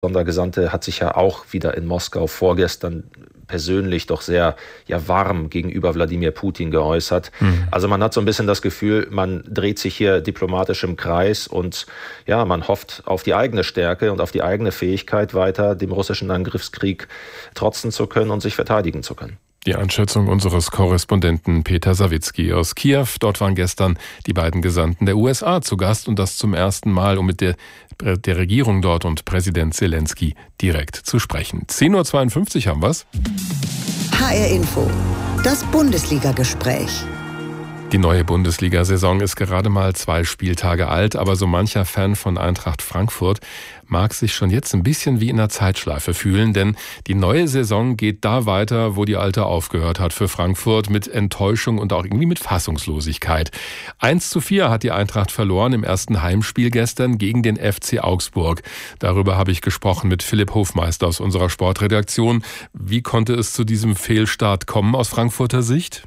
Sondergesandte hat sich ja auch wieder in Moskau vorgestern persönlich doch sehr warm gegenüber Wladimir Putin geäußert. Also man hat so ein bisschen das Gefühl, man dreht sich hier diplomatisch im Kreis und man hofft auf die eigene Stärke und auf die eigene Fähigkeit, weiter dem russischen Angriffskrieg trotzen zu können und sich verteidigen zu können. Die Einschätzung unseres Korrespondenten Peter Sawicki aus Kiew. Dort waren gestern die beiden Gesandten der USA zu Gast und das zum ersten Mal, um mit der Regierung dort und Präsident Zelensky direkt zu sprechen. 10.52 Uhr haben wir's. HR Info, das Bundesliga-Gespräch. Die neue Bundesliga-Saison ist gerade mal 2 Spieltage alt, aber so mancher Fan von Eintracht Frankfurt mag sich schon jetzt ein bisschen wie in einer Zeitschleife fühlen, denn die neue Saison geht da weiter, wo die alte aufgehört hat für Frankfurt, mit Enttäuschung und auch irgendwie mit Fassungslosigkeit. 1:4 hat die Eintracht verloren im ersten Heimspiel gestern gegen den FC Augsburg. Darüber habe ich gesprochen mit Philipp Hofmeister aus unserer Sportredaktion. Wie konnte es zu diesem Fehlstart kommen aus Frankfurter Sicht?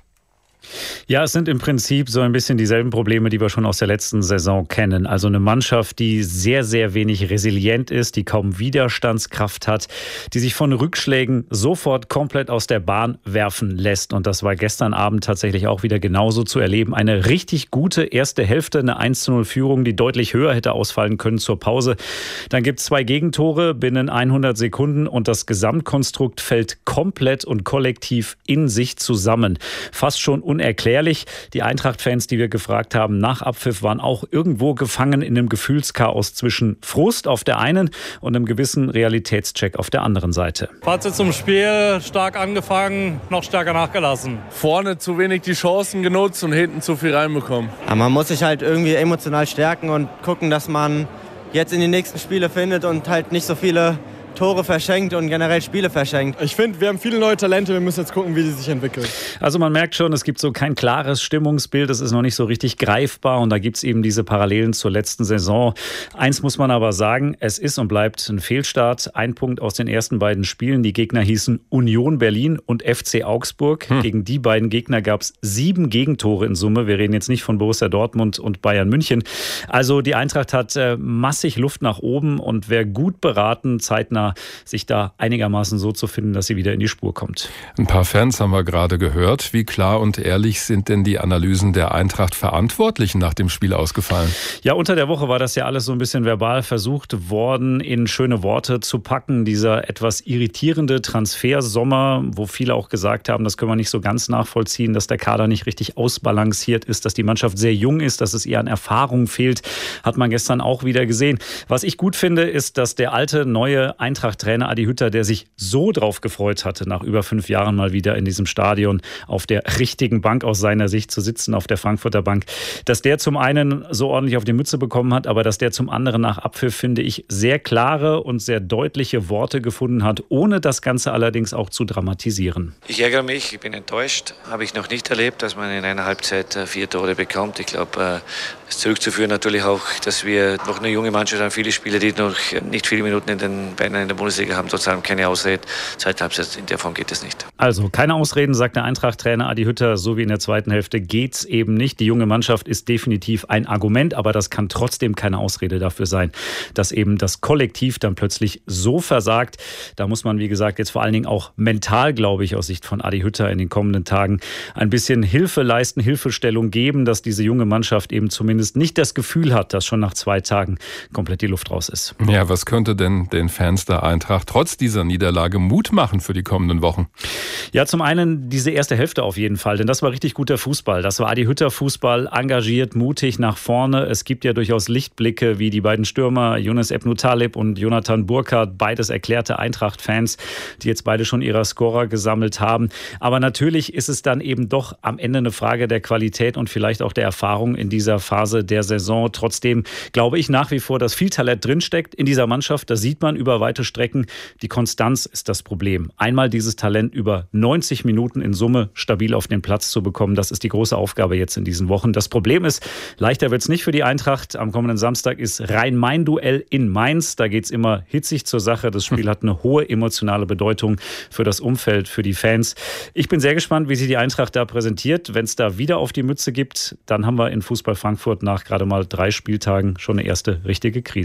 Ja, es sind im Prinzip so ein bisschen dieselben Probleme, die wir schon aus der letzten Saison kennen. Also eine Mannschaft, die sehr, sehr wenig resilient ist, die kaum Widerstandskraft hat, die sich von Rückschlägen sofort komplett aus der Bahn werfen lässt. Und das war gestern Abend tatsächlich auch wieder genauso zu erleben. Eine richtig gute erste Hälfte, eine 1:0-Führung, die deutlich höher hätte ausfallen können zur Pause. Dann gibt es 2 Gegentore binnen 100 Sekunden und das Gesamtkonstrukt fällt komplett und kollektiv in sich zusammen. Fast schon unerklärlich. Die Eintracht-Fans, die wir gefragt haben nach Abpfiff, waren auch irgendwo gefangen in einem Gefühlschaos zwischen Frust auf der einen und einem gewissen Realitätscheck auf der anderen Seite. Fazit zum Spiel: stark angefangen, noch stärker nachgelassen. Vorne zu wenig die Chancen genutzt und hinten zu viel reinbekommen. Ja, man muss sich halt irgendwie emotional stärken und gucken, dass man jetzt in die nächsten Spiele findet und halt nicht so viele Tore verschenkt und generell Spiele verschenkt. Ich finde, wir haben viele neue Talente, wir müssen jetzt gucken, wie sie sich entwickeln. Also man merkt schon, es gibt so kein klares Stimmungsbild, es ist noch nicht so richtig greifbar und da gibt es eben diese Parallelen zur letzten Saison. Eins muss man aber sagen, es ist und bleibt ein Fehlstart. 1 Punkt aus den ersten beiden Spielen. Die Gegner hießen Union Berlin und FC Augsburg. Gegen die beiden Gegner gab es 7 Gegentore in Summe. Wir reden jetzt nicht von Borussia Dortmund und Bayern München. Also die Eintracht hat massig Luft nach oben und wäre gut beraten, zeitnah sich da einigermaßen so zu finden, dass sie wieder in die Spur kommt. Ein paar Fans haben wir gerade gehört. Wie klar und ehrlich sind denn die Analysen der Eintracht-Verantwortlichen nach dem Spiel ausgefallen? Ja, unter der Woche war das ja alles so ein bisschen verbal versucht worden, in schöne Worte zu packen. Dieser etwas irritierende Transfersommer, wo viele auch gesagt haben, das können wir nicht so ganz nachvollziehen, dass der Kader nicht richtig ausbalanciert ist, dass die Mannschaft sehr jung ist, dass es eher an Erfahrung fehlt, hat man gestern auch wieder gesehen. Was ich gut finde, ist, dass der alte, neue Eintracht-Trainer Adi Hütter, der sich so drauf gefreut hatte, nach über 5 Jahren mal wieder in diesem Stadion auf der richtigen Bank aus seiner Sicht zu sitzen, auf der Frankfurter Bank, dass der zum einen so ordentlich auf die Mütze bekommen hat, aber dass der zum anderen nach Abpfiff, finde ich, sehr klare und sehr deutliche Worte gefunden hat, ohne das Ganze allerdings auch zu dramatisieren. Ich ärgere mich, ich bin enttäuscht. Habe ich noch nicht erlebt, dass man in einer Halbzeit 4 Tore bekommt. Ich glaube, es ist zurückzuführen natürlich auch, dass wir noch eine junge Mannschaft haben, viele Spieler, die noch nicht viele Minuten in den Beinen in der Bundesliga haben, sozusagen keine Ausrede. Zweite Halbzeit, in der Form geht es nicht. Also keine Ausreden, sagt der Eintracht-Trainer Adi Hütter, so wie in der zweiten Hälfte geht's eben nicht. Die junge Mannschaft ist definitiv ein Argument, aber das kann trotzdem keine Ausrede dafür sein, dass eben das Kollektiv dann plötzlich so versagt. Da muss man, wie gesagt, jetzt vor allen Dingen auch mental, glaube ich, aus Sicht von Adi Hütter in den kommenden Tagen ein bisschen Hilfe leisten, Hilfestellung geben, dass diese junge Mannschaft eben zumindest nicht das Gefühl hat, dass schon nach 2 Tagen komplett die Luft raus ist. Ja, was könnte denn den Fans der Eintracht trotz dieser Niederlage Mut machen für die kommenden Wochen? Ja, zum einen diese erste Hälfte auf jeden Fall, denn das war richtig guter Fußball. Das war Adi Hütter Fußball, engagiert, mutig nach vorne. Es gibt ja durchaus Lichtblicke, wie die beiden Stürmer Younes Ebnou Taleb und Jonathan Burkardt, beides erklärte Eintracht-Fans, die jetzt beide schon ihre Scorer gesammelt haben. Aber natürlich ist es dann eben doch am Ende eine Frage der Qualität und vielleicht auch der Erfahrung in dieser Phase der Saison. Trotzdem glaube ich nach wie vor, dass viel Talent drinsteckt in dieser Mannschaft. Das sieht man über weite Strecken. Die Konstanz ist das Problem. Einmal dieses Talent über 90 Minuten in Summe stabil auf den Platz zu bekommen, das ist die große Aufgabe jetzt in diesen Wochen. Das Problem ist, leichter wird es nicht für die Eintracht. Am kommenden Samstag ist Rhein-Main-Duell in Mainz. Da geht es immer hitzig zur Sache. Das Spiel hat eine hohe emotionale Bedeutung für das Umfeld, für die Fans. Ich bin sehr gespannt, wie sich die Eintracht da präsentiert. Wenn es da wieder auf die Mütze gibt, dann haben wir in Fußball Frankfurt nach gerade mal 3 Spieltagen schon eine erste richtige Krise.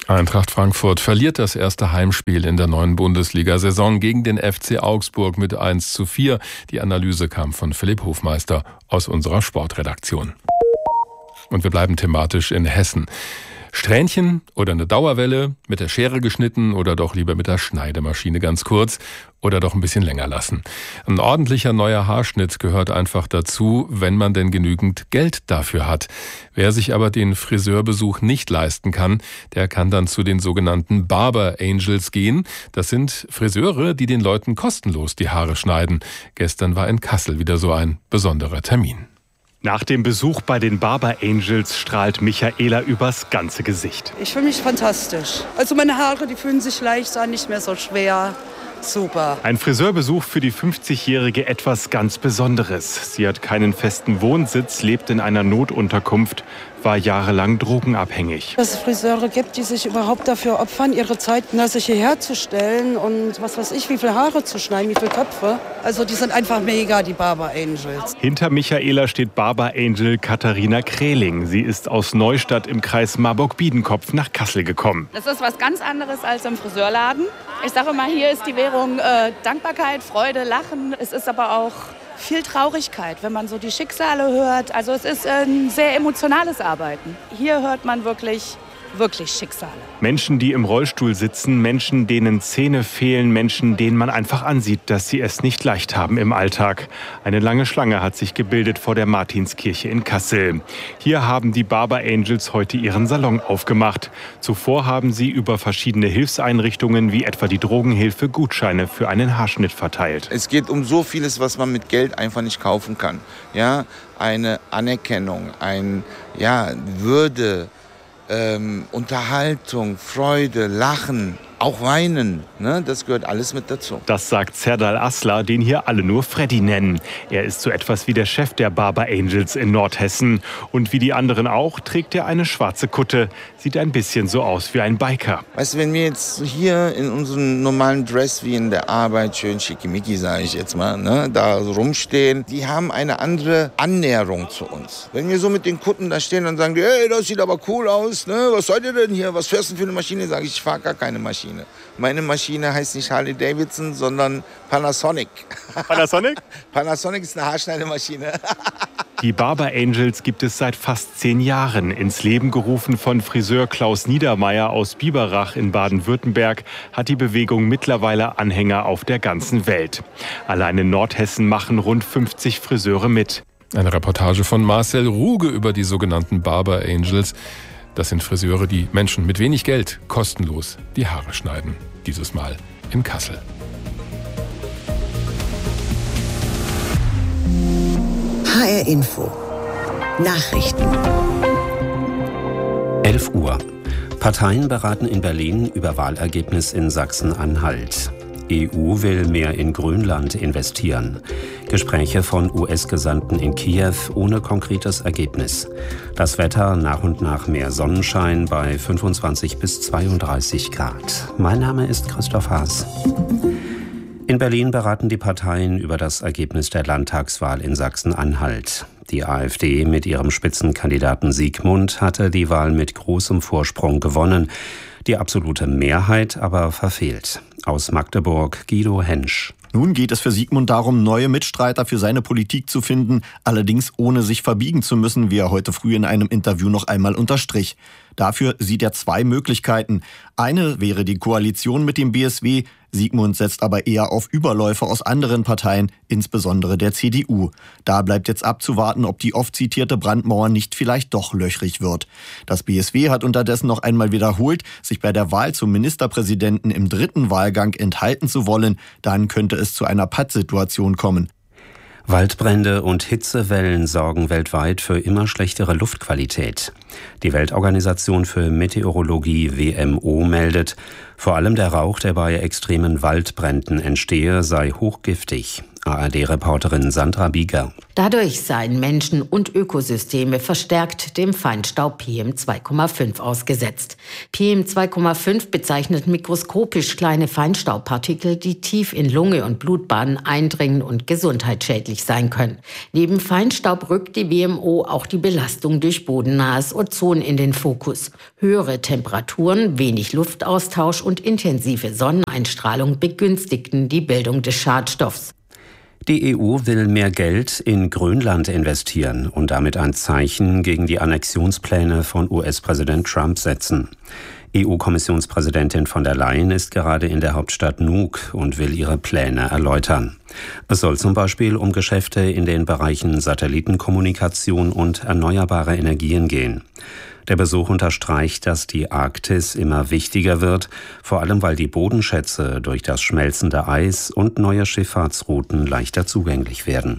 Eintracht Frankfurt verliert das erste Heimspiel in der neuen Bundesliga-Saison gegen den FC Augsburg mit 1:4. Die Analyse kam von Philipp Hofmeister aus unserer Sportredaktion. Und wir bleiben thematisch in Hessen. Strähnchen oder eine Dauerwelle, mit der Schere geschnitten oder doch lieber mit der Schneidemaschine ganz kurz oder doch ein bisschen länger lassen. Ein ordentlicher neuer Haarschnitt gehört einfach dazu, wenn man denn genügend Geld dafür hat. Wer sich aber den Friseurbesuch nicht leisten kann, der kann dann zu den sogenannten Barber Angels gehen. Das sind Friseure, die den Leuten kostenlos die Haare schneiden. Gestern war in Kassel wieder so ein besonderer Termin. Nach dem Besuch bei den Barber Angels strahlt Michaela übers ganze Gesicht. Ich fühle mich fantastisch. Also meine Haare, die fühlen sich leicht an, nicht mehr so schwer. Super. Ein Friseurbesuch für die 50-Jährige etwas ganz Besonderes. Sie hat keinen festen Wohnsitz, lebt in einer Notunterkunft, war jahrelang drogenabhängig. Dass es Friseure gibt, die sich überhaupt dafür opfern, ihre Zeit sich hierher zu stellen und was weiß ich, wie viele Haare zu schneiden, wie viele Köpfe. Also die sind einfach mega, die Barber Angels. Hinter Michaela steht Barber Angel Katharina Kreling. Sie ist aus Neustadt im Kreis Marburg-Biedenkopf nach Kassel gekommen. Das ist was ganz anderes als im Friseurladen. Ich sage immer, hier ist die Währung Dankbarkeit, Freude, Lachen. Es ist aber auch viel Traurigkeit, wenn man so die Schicksale hört. Also es ist ein sehr emotionales Arbeiten. Hier hört man wirklich Schicksale. Menschen, die im Rollstuhl sitzen, Menschen, denen Zähne fehlen, Menschen, denen man einfach ansieht, dass sie es nicht leicht haben im Alltag. Eine lange Schlange hat sich gebildet vor der Martinskirche in Kassel. Hier haben die Barber Angels heute ihren Salon aufgemacht. Zuvor haben sie über verschiedene Hilfseinrichtungen wie etwa die Drogenhilfe Gutscheine für einen Haarschnitt verteilt. Es geht um so vieles, was man mit Geld einfach nicht kaufen kann. Ja, eine Anerkennung, Würde, Unterhaltung, Freude, Lachen, auch Weinen, ne? Das gehört alles mit dazu. Das sagt Serdal Aslar, den hier alle nur Freddy nennen. Er ist so etwas wie der Chef der Barber Angels in Nordhessen. Und wie die anderen auch, trägt er eine schwarze Kutte. Sieht ein bisschen so aus wie ein Biker. Weißt du, wenn wir jetzt hier in unserem normalen Dress wie in der Arbeit, schön schickimicki, sage ich jetzt mal, ne, da so rumstehen, die haben eine andere Annäherung zu uns. Wenn wir so mit den Kutten da stehen, dann sagen die, hey, das sieht aber cool aus, ne? Was seid ihr denn hier? Was fährst du für eine Maschine? Sage ich fahre gar keine Maschine. Meine Maschine heißt nicht Harley Davidson, sondern Panasonic. Panasonic? Panasonic ist eine Haarschneidemaschine. Die Barber Angels gibt es seit fast 10 Jahren. Ins Leben gerufen von Friseur Klaus Niedermeyer aus Biberach in Baden-Württemberg, hat die Bewegung mittlerweile Anhänger auf der ganzen Welt. Allein in Nordhessen machen rund 50 Friseure mit. Eine Reportage von Marcel Ruge über die sogenannten Barber Angels. Das sind Friseure, die Menschen mit wenig Geld kostenlos die Haare schneiden. Dieses Mal in Kassel. HR Info. Nachrichten. 11 Uhr. Parteien beraten in Berlin über Wahlergebnis in Sachsen-Anhalt. EU will mehr in Grönland investieren. Gespräche von US-Gesandten in Kiew ohne konkretes Ergebnis. Das Wetter nach und nach mehr Sonnenschein bei 25 bis 32 Grad. Mein Name ist Christoph Haas. In Berlin beraten die Parteien über das Ergebnis der Landtagswahl in Sachsen-Anhalt. Die AfD mit ihrem Spitzenkandidaten Siegmund hatte die Wahl mit großem Vorsprung gewonnen. Die absolute Mehrheit aber verfehlt. Aus Magdeburg Guido Hensch. Nun geht es für Siegmund darum, neue Mitstreiter für seine Politik zu finden, allerdings ohne sich verbiegen zu müssen, wie er heute früh in einem Interview noch einmal unterstrich. Dafür sieht er 2 Möglichkeiten. Eine wäre die Koalition mit dem BSW. Siegmund setzt aber eher auf Überläufe aus anderen Parteien, insbesondere der CDU. Da bleibt jetzt abzuwarten, ob die oft zitierte Brandmauer nicht vielleicht doch löchrig wird. Das BSW hat unterdessen noch einmal wiederholt, sich bei der Wahl zum Ministerpräsidenten im 3. Wahlgang enthalten zu wollen. Dann könnte es zu einer Pattsituation kommen. Waldbrände und Hitzewellen sorgen weltweit für immer schlechtere Luftqualität. Die Weltorganisation für Meteorologie WMO meldet, vor allem der Rauch, der bei extremen Waldbränden entstehe, sei hochgiftig. ARD-Reporterin Sandra Bieger. Dadurch seien Menschen und Ökosysteme verstärkt dem Feinstaub PM2,5 ausgesetzt. PM2,5 bezeichnet mikroskopisch kleine Feinstaubpartikel, die tief in Lunge und Blutbahnen eindringen und gesundheitsschädlich sein können. Neben Feinstaub rückt die WMO auch die Belastung durch bodennahes das Ozon in den Fokus. Höhere Temperaturen, wenig Luftaustausch und intensive Sonneneinstrahlung begünstigten die Bildung des Schadstoffs. Die EU will mehr Geld in Grönland investieren und damit ein Zeichen gegen die Annexionspläne von US-Präsident Trump setzen. EU-Kommissionspräsidentin von der Leyen ist gerade in der Hauptstadt Nuuk und will ihre Pläne erläutern. Es soll zum Beispiel um Geschäfte in den Bereichen Satellitenkommunikation und erneuerbare Energien gehen. Der Besuch unterstreicht, dass die Arktis immer wichtiger wird, vor allem weil die Bodenschätze durch das schmelzende Eis und neue Schifffahrtsrouten leichter zugänglich werden.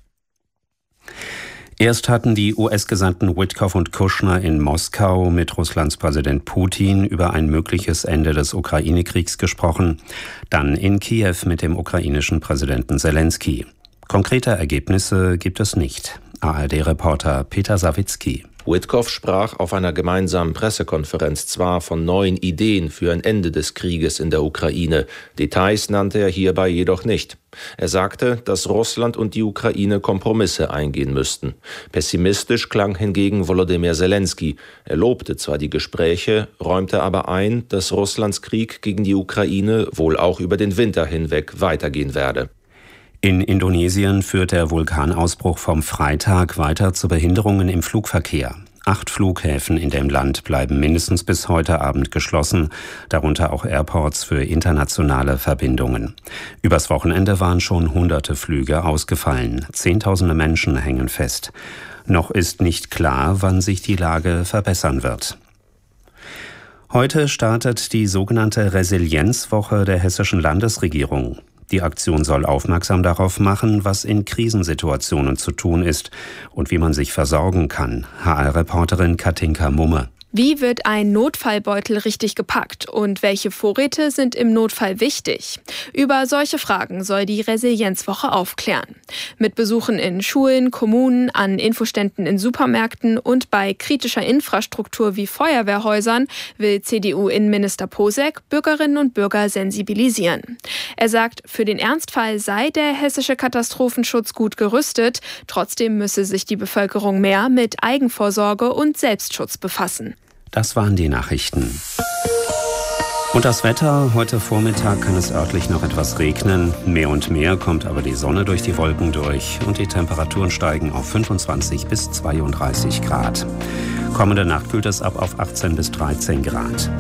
Erst hatten die US-Gesandten Witkoff und Kushner in Moskau mit Russlands Präsident Putin über ein mögliches Ende des Ukraine-Kriegs gesprochen, dann in Kiew mit dem ukrainischen Präsidenten Selensky. Konkrete Ergebnisse gibt es nicht. ARD-Reporter Peter Sawicki. Witkoff sprach auf einer gemeinsamen Pressekonferenz zwar von neuen Ideen für ein Ende des Krieges in der Ukraine, Details nannte er hierbei jedoch nicht. Er sagte, dass Russland und die Ukraine Kompromisse eingehen müssten. Pessimistisch klang hingegen Volodymyr Selensky. Er lobte zwar die Gespräche, räumte aber ein, dass Russlands Krieg gegen die Ukraine wohl auch über den Winter hinweg weitergehen werde. In Indonesien führt der Vulkanausbruch vom Freitag weiter zu Behinderungen im Flugverkehr. 8 Flughäfen in dem Land bleiben mindestens bis heute Abend geschlossen, darunter auch Airports für internationale Verbindungen. Übers Wochenende waren schon hunderte Flüge ausgefallen. Zehntausende Menschen hängen fest. Noch ist nicht klar, wann sich die Lage verbessern wird. Heute startet die sogenannte Resilienzwoche der hessischen Landesregierung. Die Aktion soll aufmerksam darauf machen, was in Krisensituationen zu tun ist und wie man sich versorgen kann. HR-Reporterin Katinka Mumme. Wie wird ein Notfallbeutel richtig gepackt und welche Vorräte sind im Notfall wichtig? Über solche Fragen soll die Resilienzwoche aufklären. Mit Besuchen in Schulen, Kommunen, an Infoständen in Supermärkten und bei kritischer Infrastruktur wie Feuerwehrhäusern will CDU-Innenminister Posek Bürgerinnen und Bürger sensibilisieren. Er sagt, für den Ernstfall sei der hessische Katastrophenschutz gut gerüstet, trotzdem müsse sich die Bevölkerung mehr mit Eigenvorsorge und Selbstschutz befassen. Das waren die Nachrichten. Und das Wetter, heute Vormittag kann es örtlich noch etwas regnen. Mehr und mehr kommt aber die Sonne durch die Wolken durch und die Temperaturen steigen auf 25 bis 32 Grad. Kommende Nacht kühlt es ab auf 18 bis 13 Grad.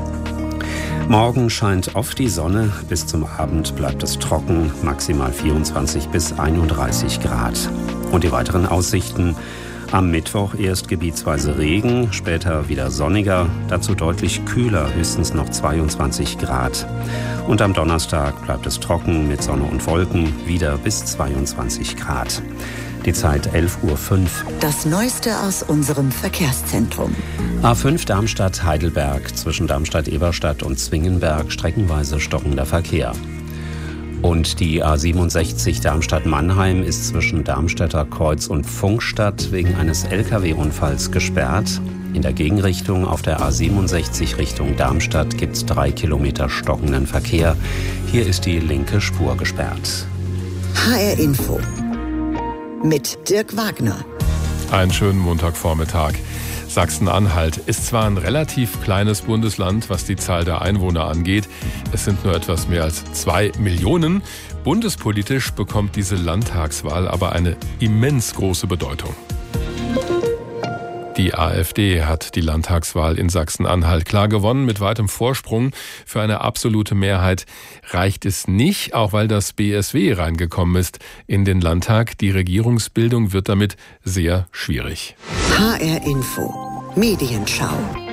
Morgen scheint oft die Sonne, bis zum Abend bleibt es trocken, maximal 24 bis 31 Grad. Und die weiteren Aussichten: am Mittwoch erst gebietsweise Regen, später wieder sonniger, dazu deutlich kühler, höchstens noch 22 Grad. Und am Donnerstag bleibt es trocken mit Sonne und Wolken, wieder bis 22 Grad. Die Zeit 11:05 Uhr. Das Neueste aus unserem Verkehrszentrum. A5 Darmstadt-Heidelberg, zwischen Darmstadt-Eberstadt und Zwingenberg streckenweise stockender Verkehr. Und die A67 Darmstadt-Mannheim ist zwischen Darmstädter Kreuz und Funkstadt wegen eines Lkw-Unfalls gesperrt. In der Gegenrichtung auf der A67 Richtung Darmstadt gibt es 3 Kilometer stockenden Verkehr. Hier ist die linke Spur gesperrt. HR Info mit Dirk Wagner. Einen schönen Montagvormittag. Sachsen-Anhalt ist zwar ein relativ kleines Bundesland, was die Zahl der Einwohner angeht. Es sind nur etwas mehr als 2 Millionen. Bundespolitisch bekommt diese Landtagswahl aber eine immens große Bedeutung. Die AfD hat die Landtagswahl in Sachsen-Anhalt klar gewonnen, mit weitem Vorsprung. Für eine absolute Mehrheit reicht es nicht, auch weil das BSW reingekommen ist in den Landtag. Die Regierungsbildung wird damit sehr schwierig. HR Info, Medienschau.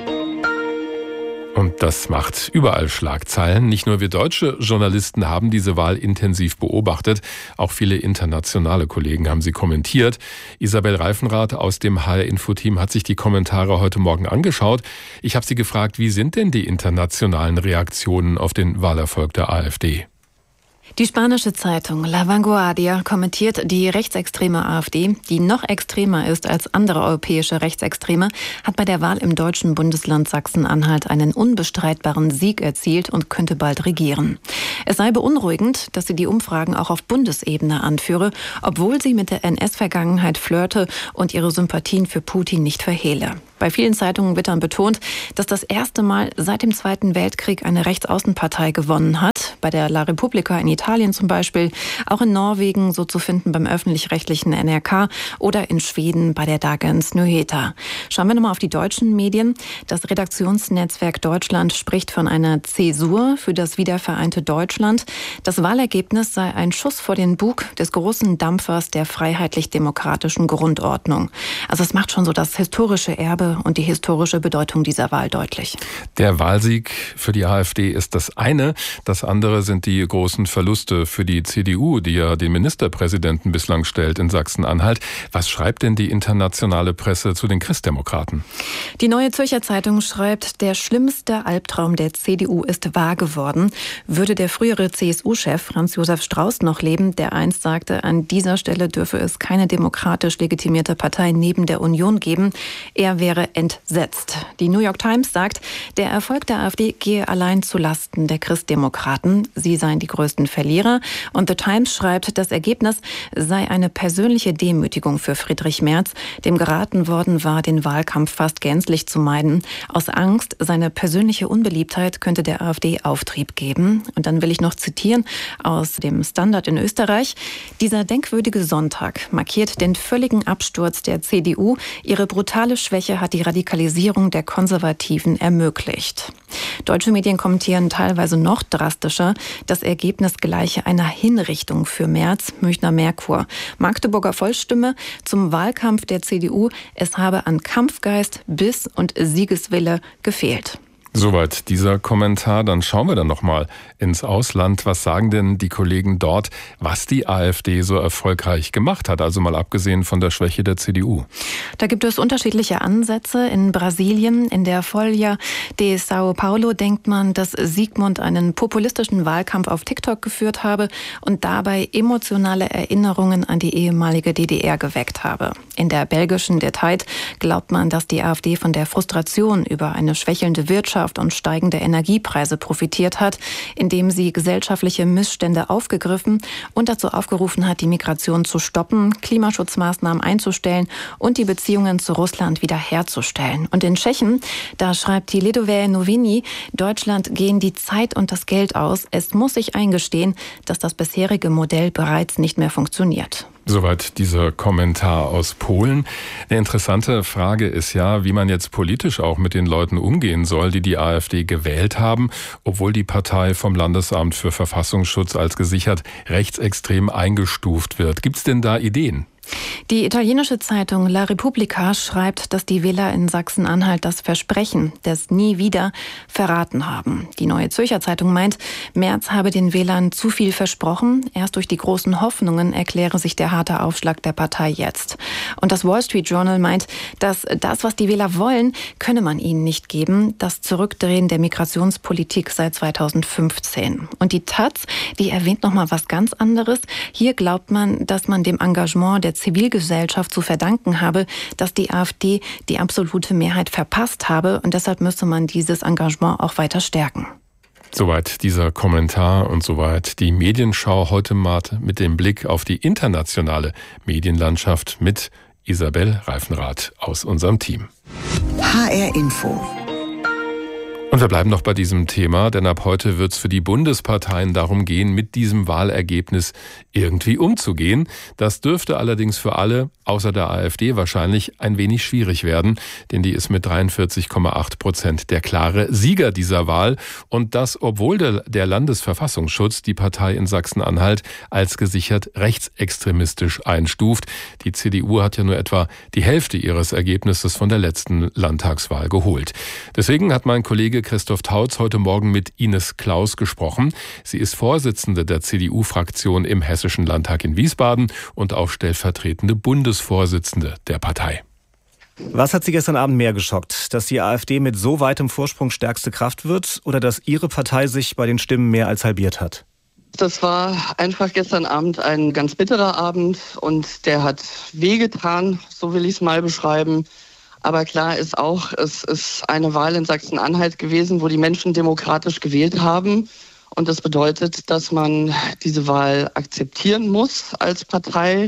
Und das macht überall Schlagzeilen. Nicht nur wir deutsche Journalisten haben diese Wahl intensiv beobachtet, auch viele internationale Kollegen haben sie kommentiert. Isabel Reifenrath aus dem HR-Info-Team hat sich die Kommentare heute Morgen angeschaut. Ich habe sie gefragt, wie sind denn die internationalen Reaktionen auf den Wahlerfolg der AfD? Die spanische Zeitung La Vanguardia kommentiert, die rechtsextreme AfD, die noch extremer ist als andere europäische Rechtsextreme, hat bei der Wahl im deutschen Bundesland Sachsen-Anhalt einen unbestreitbaren Sieg erzielt und könnte bald regieren. Es sei beunruhigend, dass sie die Umfragen auch auf Bundesebene anführe, obwohl sie mit der NS-Vergangenheit flirte und ihre Sympathien für Putin nicht verhehle. Bei vielen Zeitungen wird dann betont, dass das erste Mal seit dem Zweiten Weltkrieg eine Rechtsaußenpartei gewonnen hat. Bei der La Repubblica in Italien zum Beispiel, auch in Norwegen so zu finden beim öffentlich-rechtlichen NRK oder in Schweden bei der Dagens Nyheter. Schauen wir nochmal auf die deutschen Medien. Das Redaktionsnetzwerk Deutschland spricht von einer Zäsur für das wiedervereinte Deutschland. Das Wahlergebnis sei ein Schuss vor den Bug des großen Dampfers der freiheitlich-demokratischen Grundordnung. Also es macht schon so das historische Erbe und die historische Bedeutung dieser Wahl deutlich. Der Wahlsieg für die AfD ist das eine. Das andere sind die großen Verluste für die CDU, die ja den Ministerpräsidenten bislang stellt in Sachsen-Anhalt. Was schreibt denn die internationale Presse zu den Christdemokraten? Die Neue Zürcher Zeitung schreibt, der schlimmste Albtraum der CDU ist wahr geworden. Würde der frühere CSU-Chef Franz Josef Strauß noch leben, der einst sagte, an dieser Stelle dürfe es keine demokratisch legitimierte Partei neben der Union geben. Er wäre entsetzt. Die New York Times sagt, der Erfolg der AfD gehe allein zu Lasten der Christdemokraten. Sie seien die größten Verlierer. Und The Times schreibt, das Ergebnis sei eine persönliche Demütigung für Friedrich Merz, dem geraten worden war, den Wahlkampf fast gänzlich zu meiden. Aus Angst, seine persönliche Unbeliebtheit könnte der AfD Auftrieb geben. Und dann will ich noch zitieren aus dem Standard in Österreich. Dieser denkwürdige Sonntag markiert den völligen Absturz der CDU. Ihre brutale Schwäche hat die Radikalisierung der Konservativen ermöglicht. Deutsche Medien kommentieren teilweise noch drastischer. Das Ergebnis gleiche einer Hinrichtung für Merz, Münchner Merkur. Magdeburger Volksstimme zum Wahlkampf der CDU. Es habe an Kampfgeist, Biss und Siegeswille gefehlt. Soweit dieser Kommentar. Dann schauen wir dann nochmal ins Ausland. Was sagen denn die Kollegen dort, was die AfD so erfolgreich gemacht hat? Also mal abgesehen von der Schwäche der CDU. Da gibt es unterschiedliche Ansätze. In Brasilien, in der Folha de São Paulo, denkt man, dass Sigmund einen populistischen Wahlkampf auf TikTok geführt habe und dabei emotionale Erinnerungen an die ehemalige DDR geweckt habe. In der belgischen Der Tijd glaubt man, dass die AfD von der Frustration über eine schwächelnde Wirtschaft und steigende Energiepreise profitiert hat, indem sie gesellschaftliche Missstände aufgegriffen und dazu aufgerufen hat, die Migration zu stoppen, Klimaschutzmaßnahmen einzustellen und die Beziehungen zu Russland wiederherzustellen. Und in Tschechien, da schreibt die Lidové Noviny, Deutschland gehen die Zeit und das Geld aus. Es muss sich eingestehen, dass das bisherige Modell bereits nicht mehr funktioniert. Soweit dieser Kommentar aus Polen. Eine interessante Frage ist ja, wie man jetzt politisch auch mit den Leuten umgehen soll, die AfD gewählt haben, obwohl die Partei vom Landesamt für Verfassungsschutz als gesichert rechtsextrem eingestuft wird. Gibt es denn da Ideen? Die italienische Zeitung La Repubblica schreibt, dass die Wähler in Sachsen-Anhalt das Versprechen des Nie wieder verraten haben. Die Neue Zürcher Zeitung meint, Merz habe den Wählern zu viel versprochen. Erst durch die großen Hoffnungen erkläre sich der harte Aufschlag der Partei jetzt. Und das Wall Street Journal meint, dass das, was die Wähler wollen, könne man ihnen nicht geben. Das Zurückdrehen der Migrationspolitik seit 2015. Und die Taz, die erwähnt noch mal was ganz anderes. Hier glaubt man, dass man dem Engagement der Zivilgesellschaft zu verdanken habe, dass die AfD die absolute Mehrheit verpasst habe und deshalb müsse man dieses Engagement auch weiter stärken. Soweit dieser Kommentar und soweit die Medienschau heute mal mit dem Blick auf die internationale Medienlandschaft mit Isabel Reifenrath aus unserem Team. HR Info. Und wir bleiben noch bei diesem Thema, denn ab heute wird es für die Bundesparteien darum gehen, mit diesem Wahlergebnis irgendwie umzugehen. Das dürfte allerdings für alle, außer der AfD wahrscheinlich, ein wenig schwierig werden, denn die ist mit 43,8% der klare Sieger dieser Wahl. Und das, obwohl der Landesverfassungsschutz die Partei in Sachsen-Anhalt als gesichert rechtsextremistisch einstuft. Die CDU hat ja nur etwa die Hälfte ihres Ergebnisses von der letzten Landtagswahl geholt. Deswegen hat mein Kollege Christoph Tautz heute Morgen mit Ines Klaus gesprochen. Sie ist Vorsitzende der CDU-Fraktion im Hessischen Landtag in Wiesbaden und auch stellvertretende Bundesvorsitzende der Partei. Was hat Sie gestern Abend mehr geschockt? Dass die AfD mit so weitem Vorsprung stärkste Kraft wird oder dass Ihre Partei sich bei den Stimmen mehr als halbiert hat? Das war einfach gestern Abend ein ganz bitterer Abend und der hat wehgetan, so will ich es mal beschreiben. Aber klar ist auch, es ist eine Wahl in Sachsen-Anhalt gewesen, wo die Menschen demokratisch gewählt haben. Und das bedeutet, dass man diese Wahl akzeptieren muss als Partei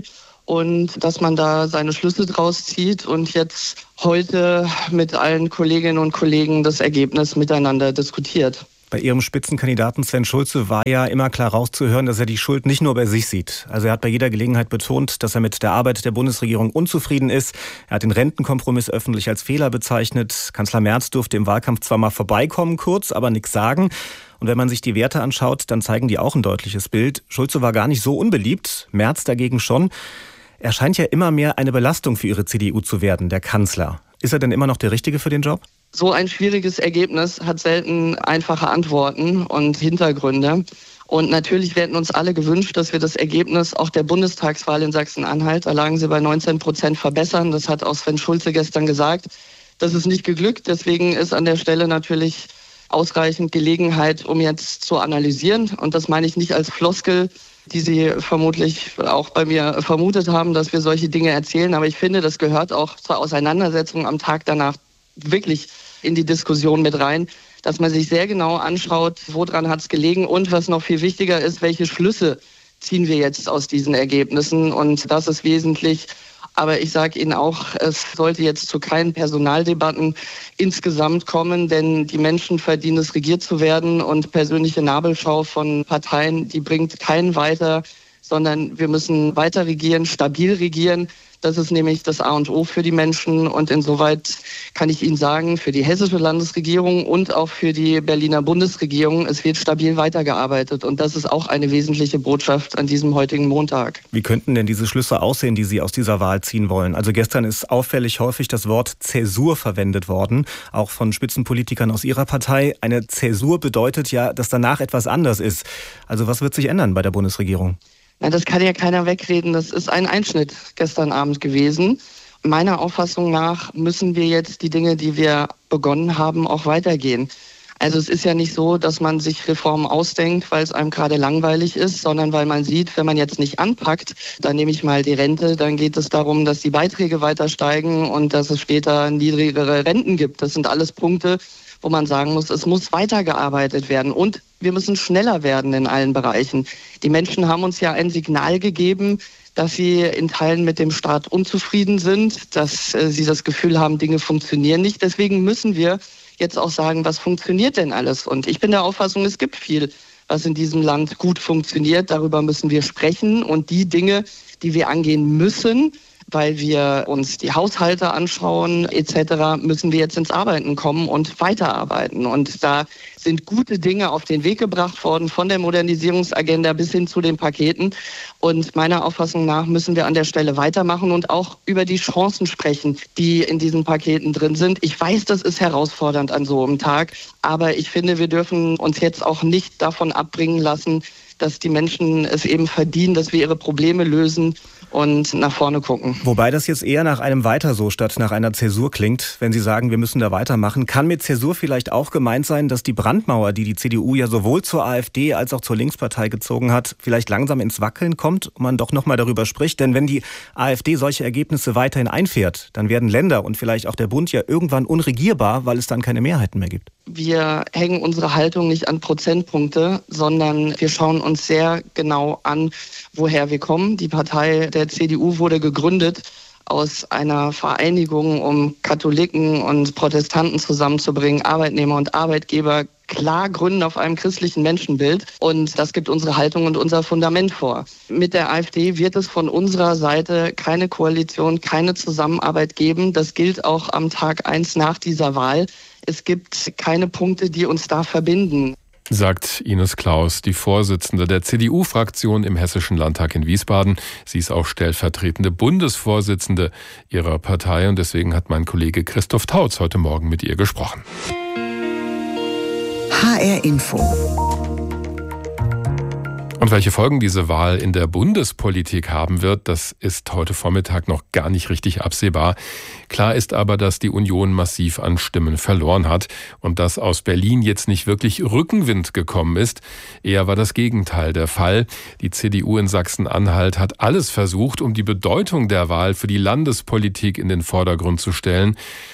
und dass man da seine Schlüsse draus zieht und jetzt heute mit allen Kolleginnen und Kollegen das Ergebnis miteinander diskutiert. Bei Ihrem Spitzenkandidaten Sven Schulze war ja immer klar rauszuhören, dass er die Schuld nicht nur bei sich sieht. Also er hat bei jeder Gelegenheit betont, dass er mit der Arbeit der Bundesregierung unzufrieden ist. Er hat den Rentenkompromiss öffentlich als Fehler bezeichnet. Kanzler Merz durfte im Wahlkampf zwar mal vorbeikommen kurz, aber nichts sagen. Und wenn man sich die Werte anschaut, dann zeigen die auch ein deutliches Bild. Schulze war gar nicht so unbeliebt, Merz dagegen schon. Er scheint ja immer mehr eine Belastung für Ihre CDU zu werden, der Kanzler. Ist er denn immer noch der Richtige für den Job? So ein schwieriges Ergebnis hat selten einfache Antworten und Hintergründe. Und natürlich werden uns alle gewünscht, dass wir das Ergebnis auch der Bundestagswahl in Sachsen-Anhalt, da lagen sie bei 19%, verbessern. Das hat auch Sven Schulze gestern gesagt. Das ist nicht geglückt. Deswegen ist an der Stelle natürlich ausreichend Gelegenheit, um jetzt zu analysieren. Und das meine ich nicht als Floskel, die Sie vermutlich auch bei mir vermutet haben, dass wir solche Dinge erzählen. Aber ich finde, das gehört auch zur Auseinandersetzung am Tag danach wirklich in die Diskussion mit rein, dass man sich sehr genau anschaut, woran hat es gelegen und was noch viel wichtiger ist, welche Schlüsse ziehen wir jetzt aus diesen Ergebnissen. Und das ist wesentlich. Aber ich sage Ihnen auch, es sollte jetzt zu keinen Personaldebatten insgesamt kommen, denn die Menschen verdienen es, regiert zu werden. Und persönliche Nabelschau von Parteien, die bringt keinen weiter, sondern wir müssen weiter regieren, stabil regieren. Das ist nämlich das A und O für die Menschen. Und insoweit kann ich Ihnen sagen, für die hessische Landesregierung und auch für die Berliner Bundesregierung, es wird stabil weitergearbeitet. Und das ist auch eine wesentliche Botschaft an diesem heutigen Montag. Wie könnten denn diese Schlüsse aussehen, die Sie aus dieser Wahl ziehen wollen? Also gestern ist auffällig häufig das Wort Zäsur verwendet worden, auch von Spitzenpolitikern aus Ihrer Partei. Eine Zäsur bedeutet ja, dass danach etwas anders ist. Also was wird sich ändern bei der Bundesregierung? Na, das kann ja keiner wegreden. Das ist ein Einschnitt gestern Abend gewesen. Meiner Auffassung nach müssen wir jetzt die Dinge, die wir begonnen haben, auch weitergehen. Also es ist ja nicht so, dass man sich Reformen ausdenkt, weil es einem gerade langweilig ist, sondern weil man sieht, wenn man jetzt nicht anpackt, dann nehme ich mal die Rente, dann geht es darum, dass die Beiträge weiter steigen und dass es später niedrigere Renten gibt. Das sind alles Punkte, wo man sagen muss, es muss weitergearbeitet werden und wir müssen schneller werden in allen Bereichen. Die Menschen haben uns ja ein Signal gegeben, dass sie in Teilen mit dem Staat unzufrieden sind, dass sie das Gefühl haben, Dinge funktionieren nicht. Deswegen müssen wir jetzt auch sagen, was funktioniert denn alles? Und ich bin der Auffassung, es gibt viel, was in diesem Land gut funktioniert. Darüber müssen wir sprechen und die Dinge, die wir angehen müssen, weil wir uns die Haushalte anschauen etc., müssen wir jetzt ins Arbeiten kommen und weiterarbeiten. Und da sind gute Dinge auf den Weg gebracht worden, von der Modernisierungsagenda bis hin zu den Paketen. Und meiner Auffassung nach müssen wir an der Stelle weitermachen und auch über die Chancen sprechen, die in diesen Paketen drin sind. Ich weiß, das ist herausfordernd an so einem Tag, aber ich finde, wir dürfen uns jetzt auch nicht davon abbringen lassen, dass die Menschen es eben verdienen, dass wir ihre Probleme lösen und nach vorne gucken. Wobei das jetzt eher nach einem Weiter so statt nach einer Zäsur klingt, wenn Sie sagen, wir müssen da weitermachen. Kann mit Zäsur vielleicht auch gemeint sein, dass die Brandmauer, die die CDU ja sowohl zur AfD als auch zur Linkspartei gezogen hat, vielleicht langsam ins Wackeln kommt und man doch nochmal darüber spricht? Denn wenn die AfD solche Ergebnisse weiterhin einfährt, dann werden Länder und vielleicht auch der Bund ja irgendwann unregierbar, weil es dann keine Mehrheiten mehr gibt. Wir hängen unsere Haltung nicht an Prozentpunkte, sondern wir schauen uns sehr genau an, woher wir kommen. Die Partei der CDU wurde gegründet aus einer Vereinigung, um Katholiken und Protestanten zusammenzubringen, Arbeitnehmer und Arbeitgeber, klar gründen auf einem christlichen Menschenbild. Und das gibt unsere Haltung und unser Fundament vor. Mit der AfD wird es von unserer Seite keine Koalition, keine Zusammenarbeit geben. Das gilt auch am Tag 1 nach dieser Wahl. Es gibt keine Punkte, die uns da verbinden. Sagt Ines Claus, die Vorsitzende der CDU-Fraktion im Hessischen Landtag in Wiesbaden. Sie ist auch stellvertretende Bundesvorsitzende ihrer Partei und deswegen hat mein Kollege Christoph Tautz heute Morgen mit ihr gesprochen. HR Info. Und welche Folgen diese Wahl in der Bundespolitik haben wird, das ist heute Vormittag noch gar nicht richtig absehbar. Klar ist aber, dass die Union massiv an Stimmen verloren hat und dass aus Berlin jetzt nicht wirklich Rückenwind gekommen ist. Eher war das Gegenteil der Fall. Die CDU in Sachsen-Anhalt hat alles versucht, um die Bedeutung der Wahl für die Landespolitik in den Vordergrund zu stellen.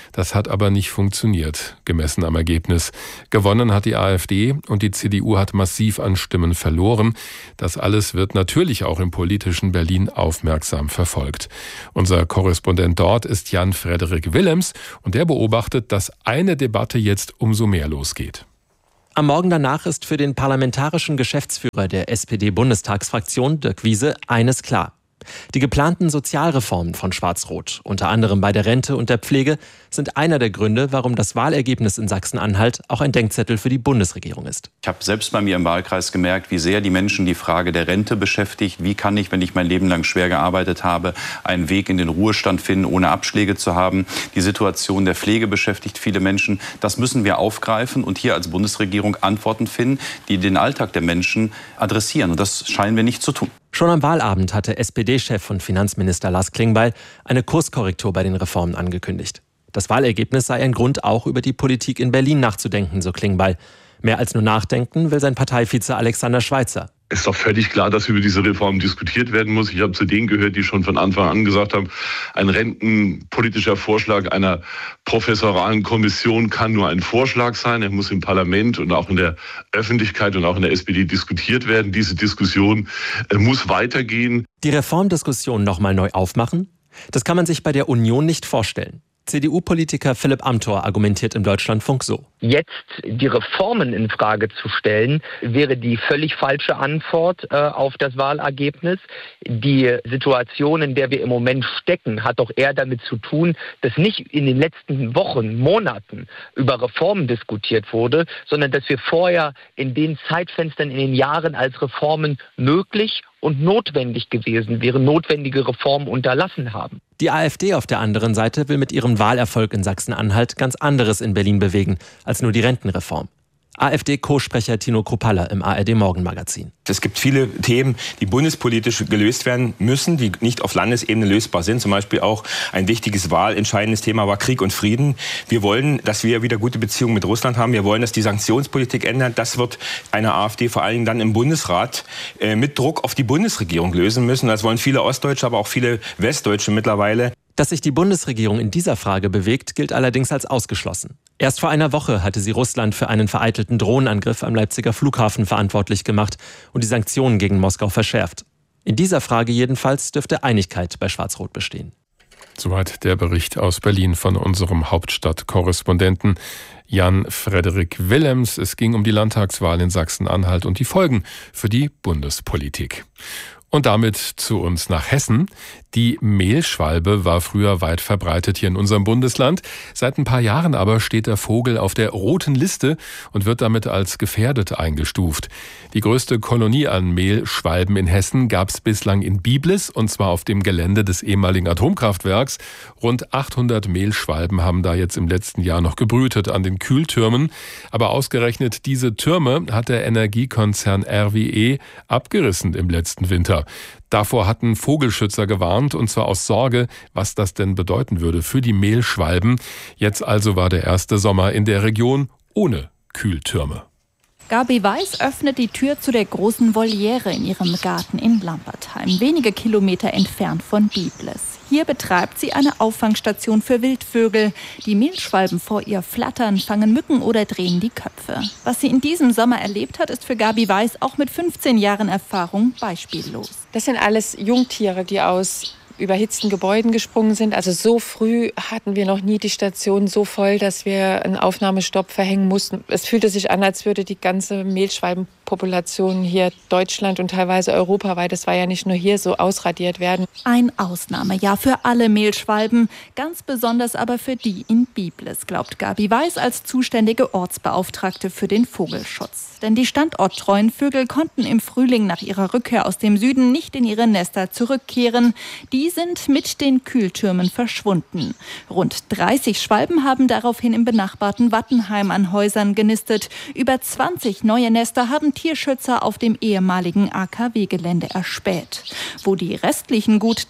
Das hat aber nicht funktioniert, gemessen am Ergebnis. Gewonnen hat die AfD und die CDU hat massiv an Stimmen verloren. Das alles wird natürlich auch im politischen Berlin aufmerksam verfolgt. Unser Korrespondent dort ist Jan-Frederik Willems und der beobachtet, dass eine Debatte jetzt umso mehr losgeht. Am Morgen danach ist für den parlamentarischen Geschäftsführer der SPD-Bundestagsfraktion, Dirk Wiese, eines klar. Die geplanten Sozialreformen von Schwarz-Rot, unter anderem bei der Rente und der Pflege, sind einer der Gründe, warum das Wahlergebnis in Sachsen-Anhalt auch ein Denkzettel für die Bundesregierung ist. Ich habe selbst bei mir im Wahlkreis gemerkt, wie sehr die Menschen die Frage der Rente beschäftigt. Wie kann ich, wenn ich mein Leben lang schwer gearbeitet habe, einen Weg in den Ruhestand finden, ohne Abschläge zu haben? Die Situation der Pflege beschäftigt viele Menschen. Das müssen wir aufgreifen und hier als Bundesregierung Antworten finden, die den Alltag der Menschen adressieren. Und das scheinen wir nicht zu tun. Schon am Wahlabend hatte SPD-Chef und Finanzminister Lars Klingbeil eine Kurskorrektur bei den Reformen angekündigt. Das Wahlergebnis sei ein Grund, auch über die Politik in Berlin nachzudenken, so Klingbeil. Mehr als nur nachdenken will sein Parteivize Alexander Schweitzer. Es ist doch völlig klar, dass über diese Reform diskutiert werden muss. Ich habe zu denen gehört, die schon von Anfang an gesagt haben, ein rentenpolitischer Vorschlag einer professoralen Kommission kann nur ein Vorschlag sein. Er muss im Parlament und auch in der Öffentlichkeit und auch in der SPD diskutiert werden. Diese Diskussion muss weitergehen. Die Reformdiskussion nochmal neu aufmachen? Das kann man sich bei der Union nicht vorstellen. CDU-Politiker Philipp Amthor argumentiert im Deutschlandfunk so. Jetzt die Reformen in Frage zu stellen, wäre die völlig falsche Antwort auf das Wahlergebnis. Die Situation, in der wir im Moment stecken, hat doch eher damit zu tun, dass nicht in den letzten Wochen, Monaten über Reformen diskutiert wurde, sondern dass wir vorher in den Zeitfenstern, in den Jahren, als Reformen möglich und notwendig gewesen wären, notwendige Reformen unterlassen haben. Die AfD auf der anderen Seite will mit ihrem Wahlerfolg in Sachsen-Anhalt ganz anderes in Berlin bewegen als nur die Rentenreform. AfD-Co-Sprecher Tino Kruppalla im ARD-Morgenmagazin. Es gibt viele Themen, die bundespolitisch gelöst werden müssen, die nicht auf Landesebene lösbar sind. Zum Beispiel auch ein wichtiges wahlentscheidendes Thema war Krieg und Frieden. Wir wollen, dass wir wieder gute Beziehungen mit Russland haben. Wir wollen, dass die Sanktionspolitik ändert. Das wird eine AfD vor allen Dingen dann im Bundesrat mit Druck auf die Bundesregierung lösen müssen. Das wollen viele Ostdeutsche, aber auch viele Westdeutsche mittlerweile. Dass sich die Bundesregierung in dieser Frage bewegt, gilt allerdings als ausgeschlossen. Erst vor einer Woche hatte sie Russland für einen vereitelten Drohnenangriff am Leipziger Flughafen verantwortlich gemacht und die Sanktionen gegen Moskau verschärft. In dieser Frage jedenfalls dürfte Einigkeit bei Schwarz-Rot bestehen. Soweit der Bericht aus Berlin von unserem Hauptstadtkorrespondenten Jan-Frederik Willems. Es ging um die Landtagswahl in Sachsen-Anhalt und die Folgen für die Bundespolitik. Und damit zu uns nach Hessen. Die Mehlschwalbe war früher weit verbreitet hier in unserem Bundesland. Seit ein paar Jahren aber steht der Vogel auf der roten Liste und wird damit als gefährdet eingestuft. Die größte Kolonie an Mehlschwalben in Hessen gab es bislang in Biblis, und zwar auf dem Gelände des ehemaligen Atomkraftwerks. Rund 800 Mehlschwalben haben da jetzt im letzten Jahr noch gebrütet an den Kühltürmen. Aber ausgerechnet diese Türme hat der Energiekonzern RWE abgerissen im letzten Winter. Davor hatten Vogelschützer gewarnt, und zwar aus Sorge, was das denn bedeuten würde für die Mehlschwalben. Jetzt also war der erste Sommer in der Region ohne Kühltürme. Gabi Weiß öffnet die Tür zu der großen Voliere in ihrem Garten in Lampertheim, wenige Kilometer entfernt von Biblis. Hier betreibt sie eine Auffangstation für Wildvögel. Die Mehlschwalben vor ihr flattern, fangen Mücken oder drehen die Köpfe. Was sie in diesem Sommer erlebt hat, ist für Gabi Weiß auch mit 15 Jahren Erfahrung beispiellos. Das sind alles Jungtiere, die aus überhitzten Gebäuden gesprungen sind. Also so früh hatten wir noch nie die Station so voll, dass wir einen Aufnahmestopp verhängen mussten. Es fühlte sich an, als würde die ganze Mehlschwalbenpopulation hier Deutschland und teilweise europaweit, das war ja nicht nur hier, so ausradiert werden. Ein Ausnahmejahr für alle Mehlschwalben, ganz besonders aber für die in Biblis, glaubt Gabi Weiß als zuständige Ortsbeauftragte für den Vogelschutz. Denn die standorttreuen Vögel konnten im Frühling nach ihrer Rückkehr aus dem Süden nicht in ihre Nester zurückkehren. Die sind mit den Kühltürmen verschwunden. Rund 30 Schwalben haben daraufhin im benachbarten Wattenheim an Häusern genistet. Über 20 neue Nester haben Tierschützer auf dem ehemaligen AKW-Gelände erspäht. Wo die restlichen gut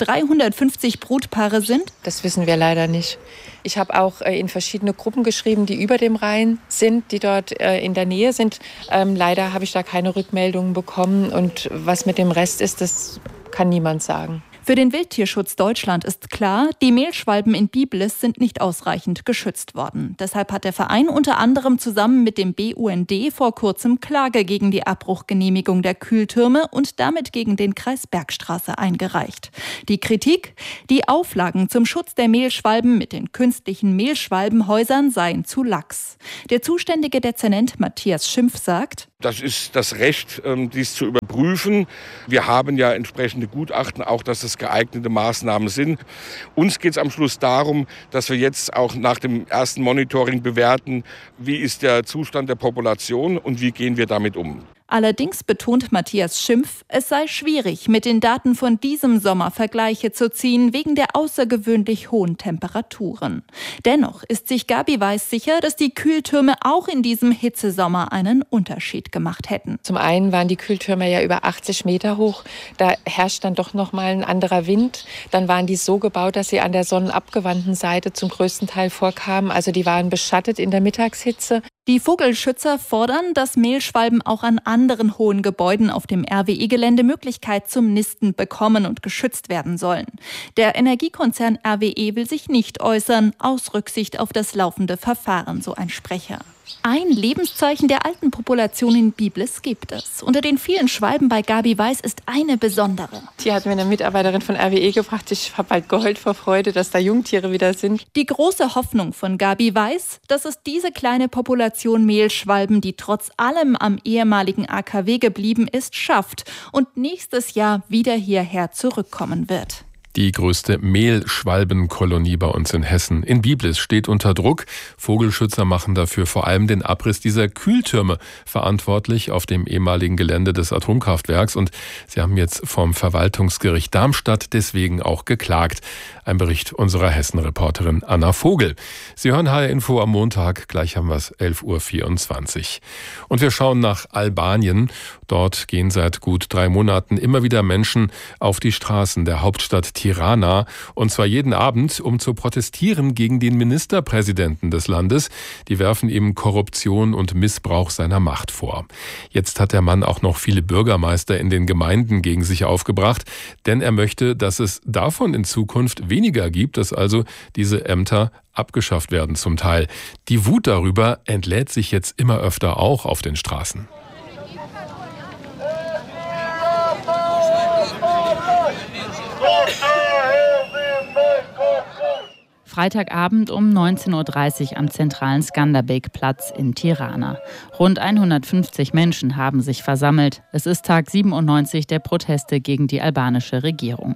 350 Brutpaare sind? Das wissen wir leider nicht. Ich habe auch in verschiedene Gruppen geschrieben, die über dem Rhein sind, die dort in der Nähe sind. Leider habe ich da keine Rückmeldungen bekommen. Und was mit dem Rest ist, das kann niemand sagen. Für den Wildtierschutz Deutschland ist klar, die Mehlschwalben in Biblis sind nicht ausreichend geschützt worden. Deshalb hat der Verein unter anderem zusammen mit dem BUND vor kurzem Klage gegen die Abbruchgenehmigung der Kühltürme und damit gegen den Kreis Bergstraße eingereicht. Die Kritik: Die Auflagen zum Schutz der Mehlschwalben mit den künstlichen Mehlschwalbenhäusern seien zu lax. Der zuständige Dezernent Matthias Schimpf sagt: Das ist das Recht, dies zu überprüfen. Wir haben ja entsprechende Gutachten, auch dass es geeignete Maßnahmen sind. Uns geht es am Schluss darum, dass wir jetzt auch nach dem ersten Monitoring bewerten, wie ist der Zustand der Population und wie gehen wir damit um. Allerdings betont Matthias Schimpf, es sei schwierig, mit den Daten von diesem Sommer Vergleiche zu ziehen, wegen der außergewöhnlich hohen Temperaturen. Dennoch ist sich Gabi Weiß sicher, dass die Kühltürme auch in diesem Hitzesommer einen Unterschied gemacht hätten. Zum einen waren die Kühltürme ja über 80 Meter hoch. Da herrscht dann doch noch mal ein anderer Wind. Dann waren die so gebaut, dass sie an der sonnenabgewandten Seite zum größten Teil vorkamen. Also die waren beschattet in der Mittagshitze. Die Vogelschützer fordern, dass Mehlschwalben auch an anderen hohen Gebäuden auf dem RWE-Gelände Möglichkeit zum Nisten bekommen und geschützt werden sollen. Der Energiekonzern RWE will sich nicht äußern, aus Rücksicht auf das laufende Verfahren, so ein Sprecher. Ein Lebenszeichen der alten Population in Biblis gibt es. Unter den vielen Schwalben bei Gabi Weiß ist eine besondere. Die hat mir eine Mitarbeiterin von RWE gebracht. Ich habe bald geheult vor Freude, dass da Jungtiere wieder sind. Die große Hoffnung von Gabi Weiß, dass es diese kleine Population Mehlschwalben, die trotz allem am ehemaligen AKW geblieben ist, schafft und nächstes Jahr wieder hierher zurückkommen wird. Die größte Mehlschwalbenkolonie bei uns in Hessen, in Biblis, steht unter Druck. Vogelschützer machen dafür vor allem den Abriss dieser Kühltürme verantwortlich auf dem ehemaligen Gelände des Atomkraftwerks. Und sie haben jetzt vom Verwaltungsgericht Darmstadt deswegen auch geklagt. Ein Bericht unserer Hessen-Reporterin Anna Vogel. Sie hören HR Info am Montag, gleich haben wir es 11.24 Uhr. Und wir schauen nach Albanien. Dort gehen seit gut 3 Monaten immer wieder Menschen auf die Straßen der Hauptstadt Tirana, und zwar jeden Abend, um zu protestieren gegen den Ministerpräsidenten des Landes. Die werfen ihm Korruption und Missbrauch seiner Macht vor. Jetzt hat der Mann auch noch viele Bürgermeister in den Gemeinden gegen sich aufgebracht, denn er möchte, dass es davon in Zukunft weniger gibt, dass also diese Ämter abgeschafft werden zum Teil. Die Wut darüber entlädt sich jetzt immer öfter auch auf den Straßen. Freitagabend um 19.30 Uhr am zentralen Skanderbeg-Platz in Tirana. Rund 150 Menschen haben sich versammelt. Es ist Tag 97 der Proteste gegen die albanische Regierung.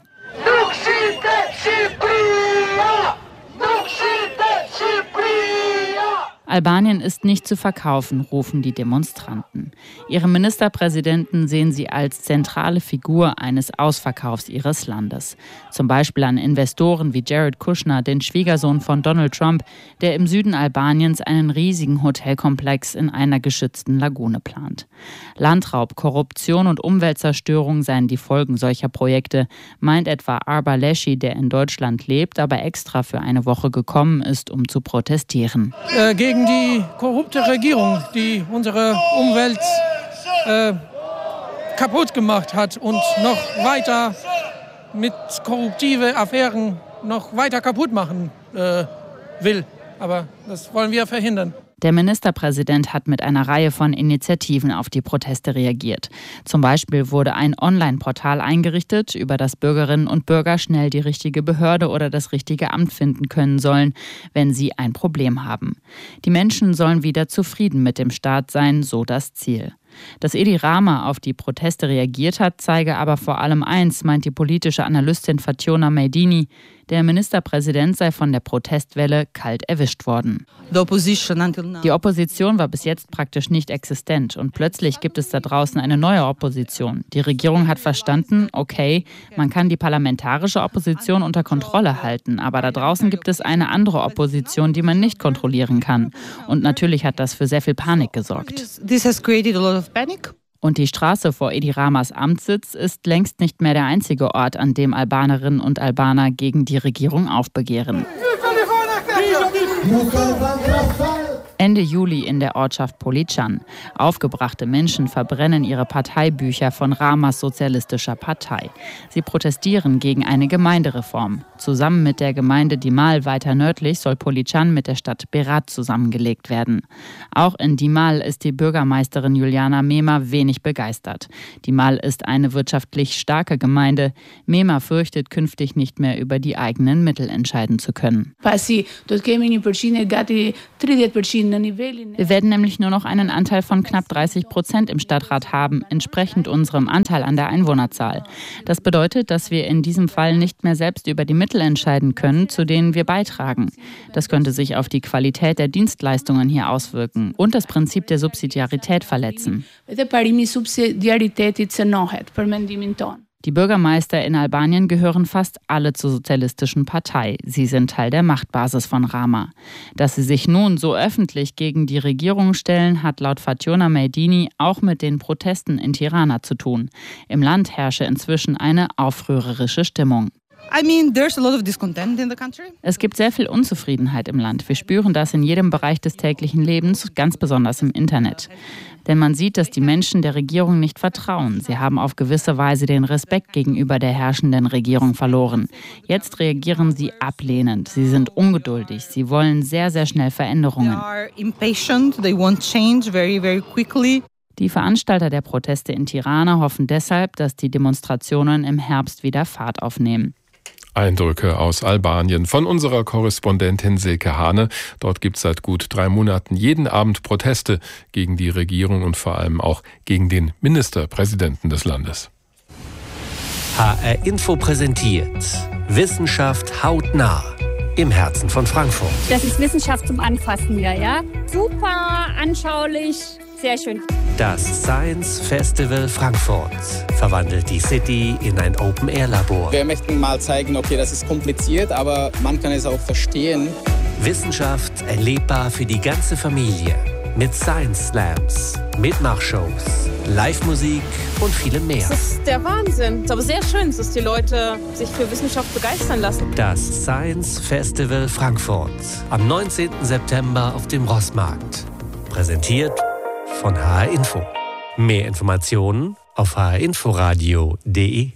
Albanien ist nicht zu verkaufen, rufen die Demonstranten. Ihren Ministerpräsidenten sehen sie als zentrale Figur eines Ausverkaufs ihres Landes. Zum Beispiel an Investoren wie Jared Kushner, den Schwiegersohn von Donald Trump, der im Süden Albaniens einen riesigen Hotelkomplex in einer geschützten Lagune plant. Landraub, Korruption und Umweltzerstörung seien die Folgen solcher Projekte, meint etwa Arba Leschi, der in Deutschland lebt, aber extra für eine Woche gekommen ist, um zu protestieren. Gegen die korrupte Regierung, die unsere Umwelt kaputt gemacht hat und noch weiter mit korruptive Affären noch weiter kaputt machen will. Aber das wollen wir verhindern. Der Ministerpräsident hat mit einer Reihe von Initiativen auf die Proteste reagiert. Zum Beispiel wurde ein Online-Portal eingerichtet, über das Bürgerinnen und Bürger schnell die richtige Behörde oder das richtige Amt finden können sollen, wenn sie ein Problem haben. Die Menschen sollen wieder zufrieden mit dem Staat sein, so das Ziel. Dass Edi Rama auf die Proteste reagiert hat, zeige aber vor allem eins, meint die politische Analystin Fatjona Mejdini: Der Ministerpräsident sei von der Protestwelle kalt erwischt worden. Die Opposition war bis jetzt praktisch nicht existent und plötzlich gibt es da draußen eine neue Opposition. Die Regierung hat verstanden, okay, man kann die parlamentarische Opposition unter Kontrolle halten, aber da draußen gibt es eine andere Opposition, die man nicht kontrollieren kann. Und natürlich hat das für sehr viel Panik gesorgt. Und die Straße vor Edi Ramas Amtssitz ist längst nicht mehr der einzige Ort, an dem Albanerinnen und Albaner gegen die Regierung aufbegehren. Ende Juli in der Ortschaft Poličan. Aufgebrachte Menschen verbrennen ihre Parteibücher von Ramas Sozialistischer Partei. Sie protestieren gegen eine Gemeindereform. Zusammen mit der Gemeinde Dimal weiter nördlich soll Poličan mit der Stadt Berat zusammengelegt werden. Auch in Dimal ist die Bürgermeisterin Juliana Mema wenig begeistert. Dimal ist eine wirtschaftlich starke Gemeinde. Mema fürchtet, künftig nicht mehr über die eigenen Mittel entscheiden zu können. Wir werden nämlich nur noch einen Anteil von knapp 30% im Stadtrat haben, entsprechend unserem Anteil an der Einwohnerzahl. Das bedeutet, dass wir in diesem Fall nicht mehr selbst über die Mittel entscheiden können, zu denen wir beitragen. Das könnte sich auf die Qualität der Dienstleistungen hier auswirken und das Prinzip der Subsidiarität verletzen. Die Bürgermeister in Albanien gehören fast alle zur Sozialistischen Partei. Sie sind Teil der Machtbasis von Rama. Dass sie sich nun so öffentlich gegen die Regierung stellen, hat laut Fatjona Mejdini auch mit den Protesten in Tirana zu tun. Im Land herrsche inzwischen eine aufrührerische Stimmung. Es gibt sehr viel Unzufriedenheit im Land. Wir spüren das in jedem Bereich des täglichen Lebens, ganz besonders im Internet. Denn man sieht, dass die Menschen der Regierung nicht vertrauen. Sie haben auf gewisse Weise den Respekt gegenüber der herrschenden Regierung verloren. Jetzt reagieren sie ablehnend. Sie sind ungeduldig. Sie wollen sehr, sehr schnell Veränderungen. Die Veranstalter der Proteste in Tirana hoffen deshalb, dass die Demonstrationen im Herbst wieder Fahrt aufnehmen. Eindrücke aus Albanien von unserer Korrespondentin Silke Hane. Dort gibt es seit gut 3 Monaten jeden Abend Proteste gegen die Regierung und vor allem auch gegen den Ministerpräsidenten des Landes. HR Info präsentiert Wissenschaft hautnah im Herzen von Frankfurt. Das ist Wissenschaft zum Anfassen hier, ja? Super anschaulich. Sehr schön. Das Science Festival Frankfurt verwandelt die City in ein Open-Air-Labor. Wir möchten mal zeigen, okay, das ist kompliziert, aber man kann es auch verstehen. Wissenschaft erlebbar für die ganze Familie. Mit Science Slams, Mitmachshows, Live-Musik und vielem mehr. Das ist der Wahnsinn. Es ist aber sehr schön, dass die Leute sich für Wissenschaft begeistern lassen. Das Science Festival Frankfurt. Am 19. September auf dem Rossmarkt. Präsentiert von HR Info. Mehr Informationen auf hrinforadio.de.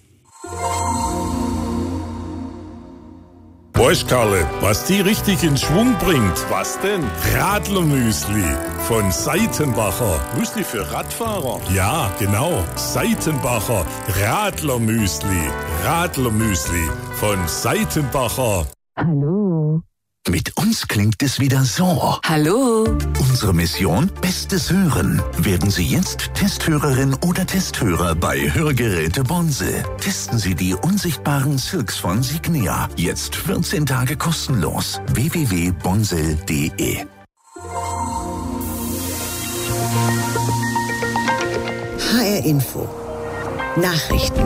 Weißt Karle, was die richtig in Schwung bringt? Was denn? Radlermüsli von Seitenbacher. Müsli für Radfahrer? Ja, genau. Seitenbacher Radlermüsli. Radlermüsli von Seitenbacher. Hallo. Mit uns klingt es wieder so. Hallo. Unsere Mission: Bestes Hören. Werden Sie jetzt Testhörerin oder Testhörer bei Hörgeräte Bonse. Testen Sie die unsichtbaren Silks von Signia. Jetzt 14 Tage kostenlos. www.bonsel.de. HR Info. Nachrichten.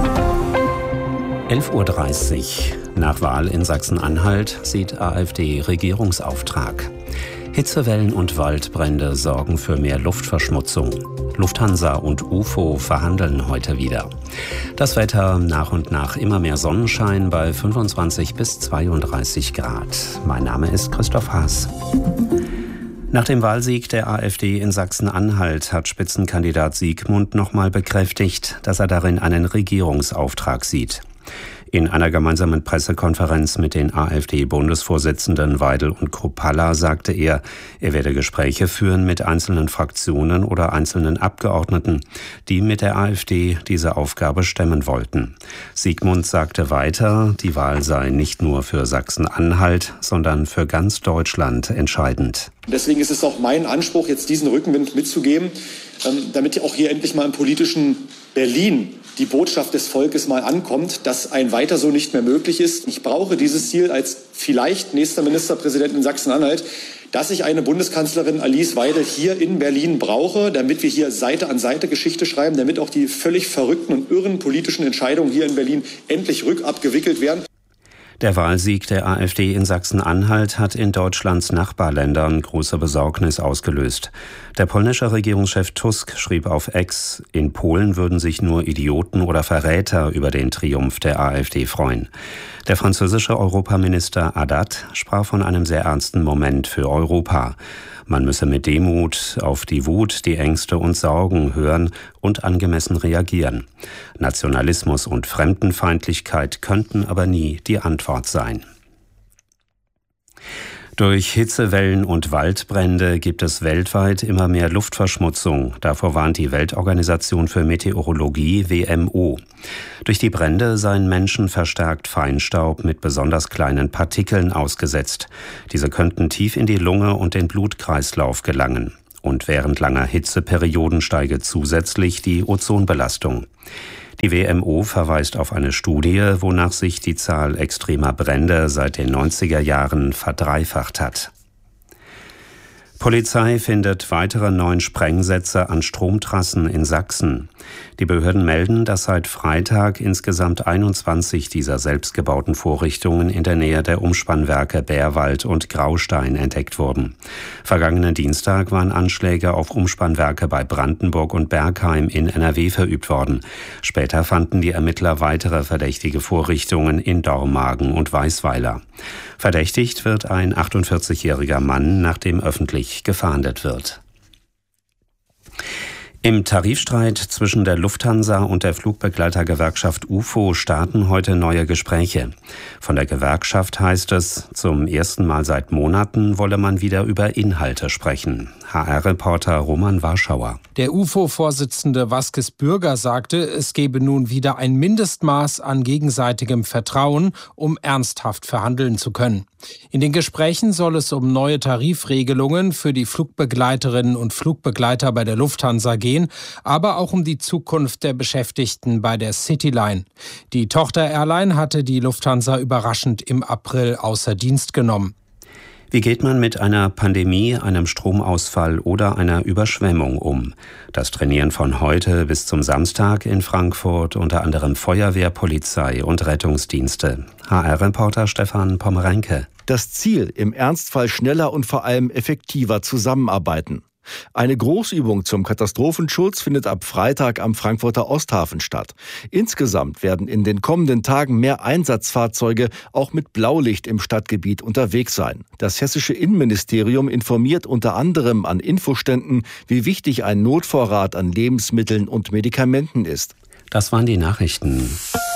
11:30 Uhr. Nach Wahl in Sachsen-Anhalt sieht AfD Regierungsauftrag. Hitzewellen und Waldbrände sorgen für mehr Luftverschmutzung. Lufthansa und UFO verhandeln heute wieder. Das Wetter: nach und nach immer mehr Sonnenschein bei 25 bis 32 Grad. Mein Name ist Christoph Haas. Nach dem Wahlsieg der AfD in Sachsen-Anhalt hat Spitzenkandidat Siegmund nochmal bekräftigt, dass er darin einen Regierungsauftrag sieht. In einer gemeinsamen Pressekonferenz mit den AfD-Bundesvorsitzenden Weidel und Kruppalla sagte er werde Gespräche führen mit einzelnen Fraktionen oder einzelnen Abgeordneten, die mit der AfD diese Aufgabe stemmen wollten. Siegmund sagte weiter, die Wahl sei nicht nur für Sachsen-Anhalt, sondern für ganz Deutschland entscheidend. Deswegen ist es auch mein Anspruch, jetzt diesen Rückenwind mitzugeben, damit auch hier endlich mal im politischen Berlin die Botschaft des Volkes mal ankommt, dass ein Weiter so nicht mehr möglich ist. Ich brauche dieses Ziel als vielleicht nächster Ministerpräsident in Sachsen-Anhalt, dass ich eine Bundeskanzlerin Alice Weidel hier in Berlin brauche, damit wir hier Seite an Seite Geschichte schreiben, damit auch die völlig verrückten und irren politischen Entscheidungen hier in Berlin endlich rückabgewickelt werden. Der Wahlsieg der AfD in Sachsen-Anhalt hat in Deutschlands Nachbarländern große Besorgnis ausgelöst. Der polnische Regierungschef Tusk schrieb auf X, in Polen würden sich nur Idioten oder Verräter über den Triumph der AfD freuen. Der französische Europaminister Haddad sprach von einem sehr ernsten Moment für Europa. Man müsse mit Demut auf die Wut, die Ängste und Sorgen hören und angemessen reagieren. Nationalismus und Fremdenfeindlichkeit könnten aber nie die Antwort sein. Durch Hitzewellen und Waldbrände gibt es weltweit immer mehr Luftverschmutzung. Davor warnt die Weltorganisation für Meteorologie WMO. Durch die Brände seien Menschen verstärkt Feinstaub mit besonders kleinen Partikeln ausgesetzt. Diese könnten tief in die Lunge und den Blutkreislauf gelangen. Und während langer Hitzeperioden steige zusätzlich die Ozonbelastung. Die WMO verweist auf eine Studie, wonach sich die Zahl extremer Brände seit den 90er Jahren verdreifacht hat. Polizei findet weitere 9 Sprengsätze an Stromtrassen in Sachsen. Die Behörden melden, dass seit Freitag insgesamt 21 dieser selbstgebauten Vorrichtungen in der Nähe der Umspannwerke Bärwald und Graustein entdeckt wurden. Vergangenen Dienstag waren Anschläge auf Umspannwerke bei Brandenburg und Bergheim in NRW verübt worden. Später fanden die Ermittler weitere verdächtige Vorrichtungen in Dormagen und Weißweiler. Verdächtigt wird ein 48-jähriger Mann, nachdem öffentlich gefahndet wird. Im Tarifstreit zwischen der Lufthansa und der Flugbegleitergewerkschaft UFO starten heute neue Gespräche. Von der Gewerkschaft heißt es, zum ersten Mal seit Monaten wolle man wieder über Inhalte sprechen. HR-Reporter Roman Warschauer. Der UFO-Vorsitzende Vasquez Bürger sagte, es gebe nun wieder ein Mindestmaß an gegenseitigem Vertrauen, um ernsthaft verhandeln zu können. In den Gesprächen soll es um neue Tarifregelungen für die Flugbegleiterinnen und Flugbegleiter bei der Lufthansa gehen, aber auch um die Zukunft der Beschäftigten bei der Cityline. Die Tochter-Airline hatte die Lufthansa überraschend im April außer Dienst genommen. Wie geht man mit einer Pandemie, einem Stromausfall oder einer Überschwemmung um? Das trainieren von heute bis zum Samstag in Frankfurt unter anderem Feuerwehr, Polizei und Rettungsdienste. HR-Reporter Stefan Pomerenke. Das Ziel, im Ernstfall schneller und vor allem effektiver zusammenarbeiten. Eine Großübung zum Katastrophenschutz findet ab Freitag am Frankfurter Osthafen statt. Insgesamt werden in den kommenden Tagen mehr Einsatzfahrzeuge auch mit Blaulicht im Stadtgebiet unterwegs sein. Das hessische Innenministerium informiert unter anderem an Infoständen, wie wichtig ein Notvorrat an Lebensmitteln und Medikamenten ist. Das waren die Nachrichten.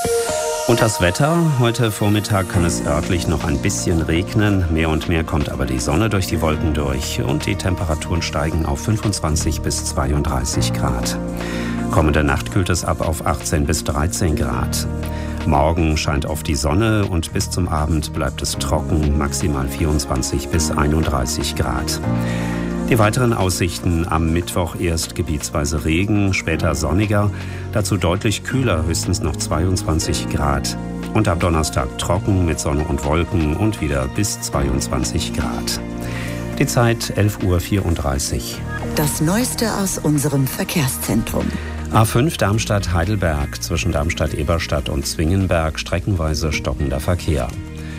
Und das Wetter? Heute Vormittag kann es örtlich noch ein bisschen regnen. Mehr und mehr kommt aber die Sonne durch die Wolken durch. Und die Temperaturen steigen auf 25 bis 32 Grad. Kommende Nacht kühlt es ab auf 18 bis 13 Grad. Morgen scheint oft die Sonne und bis zum Abend bleibt es trocken, maximal 24 bis 31 Grad. Die weiteren Aussichten: am Mittwoch erst gebietsweise Regen, später sonniger, dazu deutlich kühler, höchstens noch 22 Grad. Und ab Donnerstag trocken mit Sonne und Wolken und wieder bis 22 Grad. Die Zeit 11:34 Uhr. Das Neueste aus unserem Verkehrszentrum. A5 Darmstadt-Heidelberg, zwischen Darmstadt-Eberstadt und Zwingenberg streckenweise stockender Verkehr.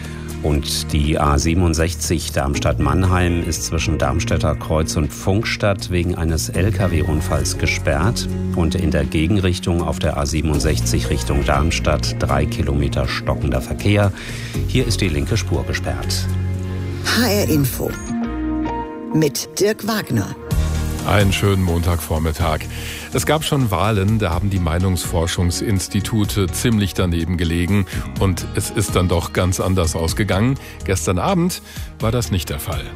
Und die A67 Darmstadt-Mannheim ist zwischen Darmstädter Kreuz und Pfunkstadt wegen eines Lkw-Unfalls gesperrt. Und in der Gegenrichtung auf der A67 Richtung Darmstadt 3 Kilometer stockender Verkehr. Hier ist die linke Spur gesperrt. HR Info mit Dirk Wagner. Einen schönen Montagvormittag. Es gab schon Wahlen, da haben die Meinungsforschungsinstitute ziemlich daneben gelegen und es ist dann doch ganz anders ausgegangen. Gestern Abend war das nicht der Fall.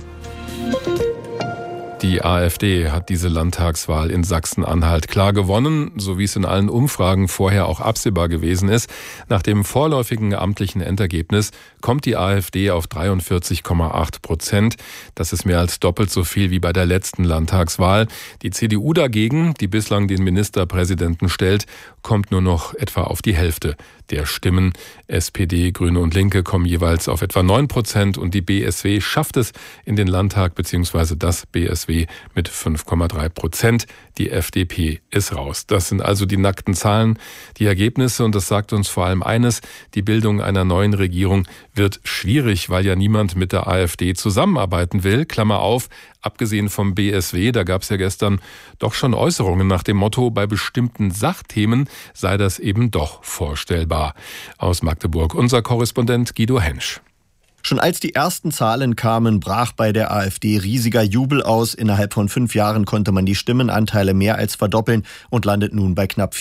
Die AfD hat diese Landtagswahl in Sachsen-Anhalt klar gewonnen, so wie es in allen Umfragen vorher auch absehbar gewesen ist. Nach dem vorläufigen amtlichen Endergebnis kommt die AfD auf 43,8%. Das ist mehr als doppelt so viel wie bei der letzten Landtagswahl. Die CDU dagegen, die bislang den Ministerpräsidenten stellt, kommt nur noch etwa auf die Hälfte der Stimmen. SPD, Grüne und Linke kommen jeweils auf etwa 9% und die BSW schafft es in den Landtag bzw. das BSW mit 5,3%. Die FDP ist raus. Das sind also die nackten Zahlen, die Ergebnisse, und das sagt uns vor allem eines: Die Bildung einer neuen Regierung wird schwierig, weil ja niemand mit der AfD zusammenarbeiten will. Klammer auf, abgesehen vom BSW, da gab es ja gestern doch schon Äußerungen nach dem Motto, bei bestimmten Sachthemen sei das eben doch vorstellbar. Aus Magdeburg unser Korrespondent Guido Hensch. Schon als die ersten Zahlen kamen, brach bei der AfD riesiger Jubel aus. Innerhalb von 5 Jahren konnte man die Stimmenanteile mehr als verdoppeln und landet nun bei knapp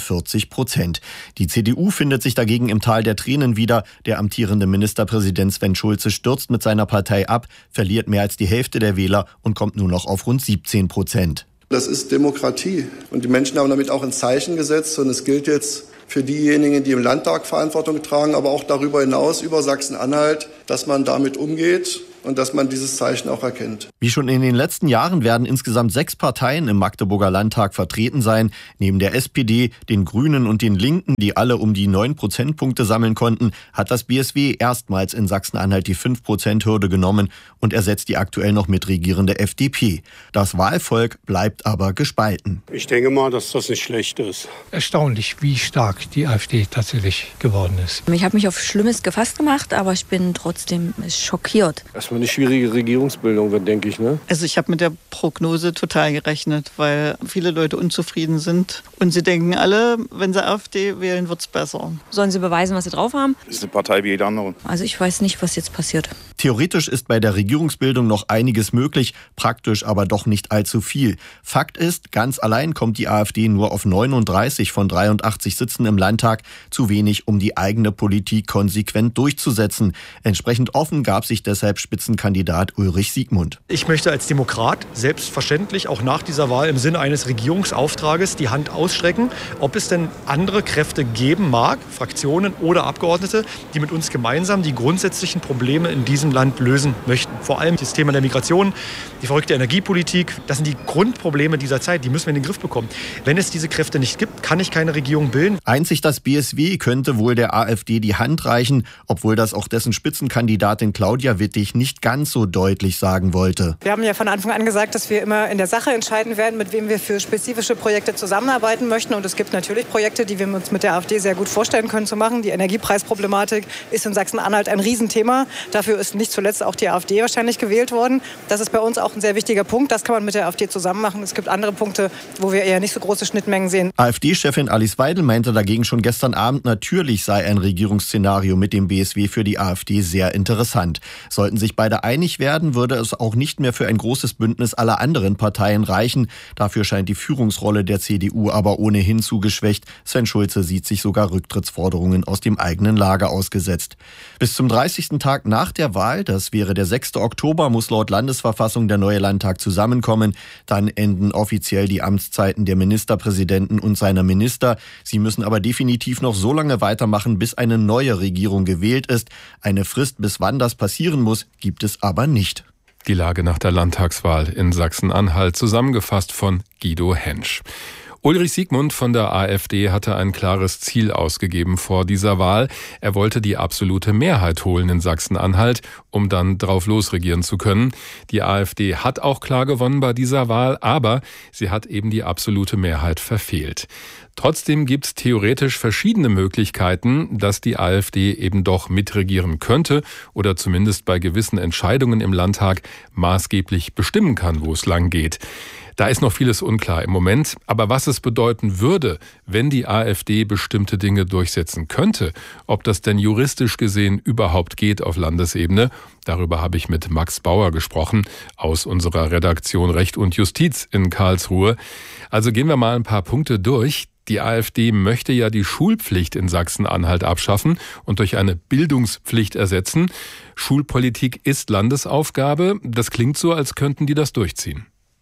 44%. Die CDU findet sich dagegen im Tal der Tränen wieder. Der amtierende Ministerpräsident Sven Schulze stürzt mit seiner Partei ab, verliert mehr als die Hälfte der Wähler und kommt nur noch auf rund 17%. Das ist Demokratie. Und die Menschen haben damit auch ein Zeichen gesetzt. Und es gilt jetzt für diejenigen, die im Landtag Verantwortung tragen, aber auch darüber hinaus über Sachsen-Anhalt, dass man damit umgeht und dass man dieses Zeichen auch erkennt. Wie schon in den letzten Jahren werden insgesamt 6 Parteien im Magdeburger Landtag vertreten sein. Neben der SPD, den Grünen und den Linken, die alle um die 9 Prozentpunkte sammeln konnten, hat das BSW erstmals in Sachsen-Anhalt die 5%-Hürde genommen und ersetzt die aktuell noch mitregierende FDP. Das Wahlvolk bleibt aber gespalten. Ich denke mal, dass das nicht schlecht ist. Erstaunlich, wie stark die AfD tatsächlich geworden ist. Ich habe mich auf Schlimmes gefasst gemacht, aber ich bin trotzdem schockiert. Erstmal eine schwierige Regierungsbildung wird, denke ich. Ne? Also ich habe mit der Prognose total gerechnet, weil viele Leute unzufrieden sind. Und sie denken alle, wenn sie AfD wählen, wird es besser. Sollen sie beweisen, was sie drauf haben? Das ist eine Partei wie jede andere. Also ich weiß nicht, was jetzt passiert. Theoretisch ist bei der Regierungsbildung noch einiges möglich, praktisch aber doch nicht allzu viel. Fakt ist, ganz allein kommt die AfD nur auf 39 von 83 Sitzen im Landtag, zu wenig, um die eigene Politik konsequent durchzusetzen. Entsprechend offen gab sich deshalb Spitzenkandidat Ulrich Siegmund. Ich möchte als Demokrat selbstverständlich auch nach dieser Wahl im Sinne eines Regierungsauftrages die Hand ausstrecken, ob es denn andere Kräfte geben mag, Fraktionen oder Abgeordnete, die mit uns gemeinsam die grundsätzlichen Probleme in diesem Land lösen möchten. Vor allem das Thema der Migration, die verrückte Energiepolitik, das sind die Grundprobleme dieser Zeit, die müssen wir in den Griff bekommen. Wenn es diese Kräfte nicht gibt, kann ich keine Regierung bilden. Einzig das BSW könnte wohl der AfD die Hand reichen, obwohl das auch dessen Spitzenkandidatin Claudia Wittig nicht ganz so deutlich sagen wollte. Wir haben ja von Anfang an gesagt, dass wir immer in der Sache entscheiden werden, mit wem wir für spezifische Projekte zusammenarbeiten möchten. Und es gibt natürlich Projekte, die wir uns mit der AfD sehr gut vorstellen können zu machen. Die Energiepreisproblematik ist in Sachsen-Anhalt ein Riesenthema. Dafür ist nicht zuletzt auch die AfD wahrscheinlich gewählt worden. Das ist bei uns auch ein sehr wichtiger Punkt. Das kann man mit der AfD zusammen machen. Es gibt andere Punkte, wo wir eher nicht so große Schnittmengen sehen. AfD-Chefin Alice Weidel meinte dagegen schon gestern Abend, natürlich sei ein Regierungsszenario mit dem BSW für die AfD sehr interessant. Sollten sich beide einig werden, würde es auch nicht mehr für ein großes Bündnis aller anderen Parteien reichen. Dafür scheint die Führungsrolle der CDU aber ohnehin zu geschwächt. Sven Schulze sieht sich sogar Rücktrittsforderungen aus dem eigenen Lager ausgesetzt. Bis zum 30. Tag nach der Wahl, das wäre der 6. Oktober, muss laut Landesverfassung der neue Landtag zusammenkommen. Dann enden offiziell die Amtszeiten der Ministerpräsidenten und seiner Minister. Sie müssen aber definitiv noch so lange weitermachen, bis eine neue Regierung gewählt ist. Eine Frist, bis wann das passieren muss, gibt es aber nicht. Die Lage nach der Landtagswahl in Sachsen-Anhalt, zusammengefasst von Guido Hensch. Ulrich Siegmund von der AfD hatte ein klares Ziel ausgegeben vor dieser Wahl. Er wollte die absolute Mehrheit holen in Sachsen-Anhalt, um dann drauf losregieren zu können. Die AfD hat auch klar gewonnen bei dieser Wahl, aber sie hat eben die absolute Mehrheit verfehlt. Trotzdem gibt es theoretisch verschiedene Möglichkeiten, dass die AfD eben doch mitregieren könnte oder zumindest bei gewissen Entscheidungen im Landtag maßgeblich bestimmen kann, wo es lang geht. Da ist noch vieles unklar im Moment, aber was es bedeuten würde, wenn die AfD bestimmte Dinge durchsetzen könnte, ob das denn juristisch gesehen überhaupt geht auf Landesebene, darüber habe ich mit Max Bauer gesprochen aus unserer Redaktion Recht und Justiz in Karlsruhe. Also gehen wir mal ein paar Punkte durch. Die AfD möchte ja die Schulpflicht in Sachsen-Anhalt abschaffen und durch eine Bildungspflicht ersetzen. Schulpolitik ist Landesaufgabe. Das klingt so, als könnten die das durchziehen.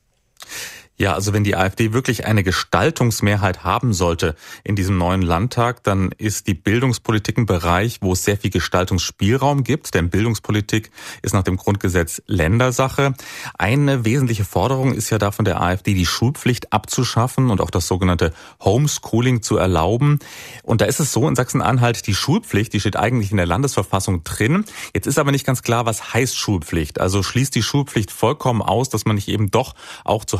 Ja, also wenn die AfD wirklich eine Gestaltungsmehrheit haben sollte in diesem neuen Landtag, dann ist die Bildungspolitik ein Bereich, wo es sehr viel Gestaltungsspielraum gibt, denn Bildungspolitik ist nach dem Grundgesetz Ländersache. Eine wesentliche Forderung ist ja da von der AfD, die Schulpflicht abzuschaffen und auch das sogenannte Homeschooling zu erlauben. Und da ist es so in Sachsen-Anhalt, die Schulpflicht, die steht eigentlich in der Landesverfassung drin. Jetzt ist aber nicht ganz klar, was heißt Schulpflicht. Also schließt die Schulpflicht vollkommen aus, dass man nicht eben doch auch zu Hause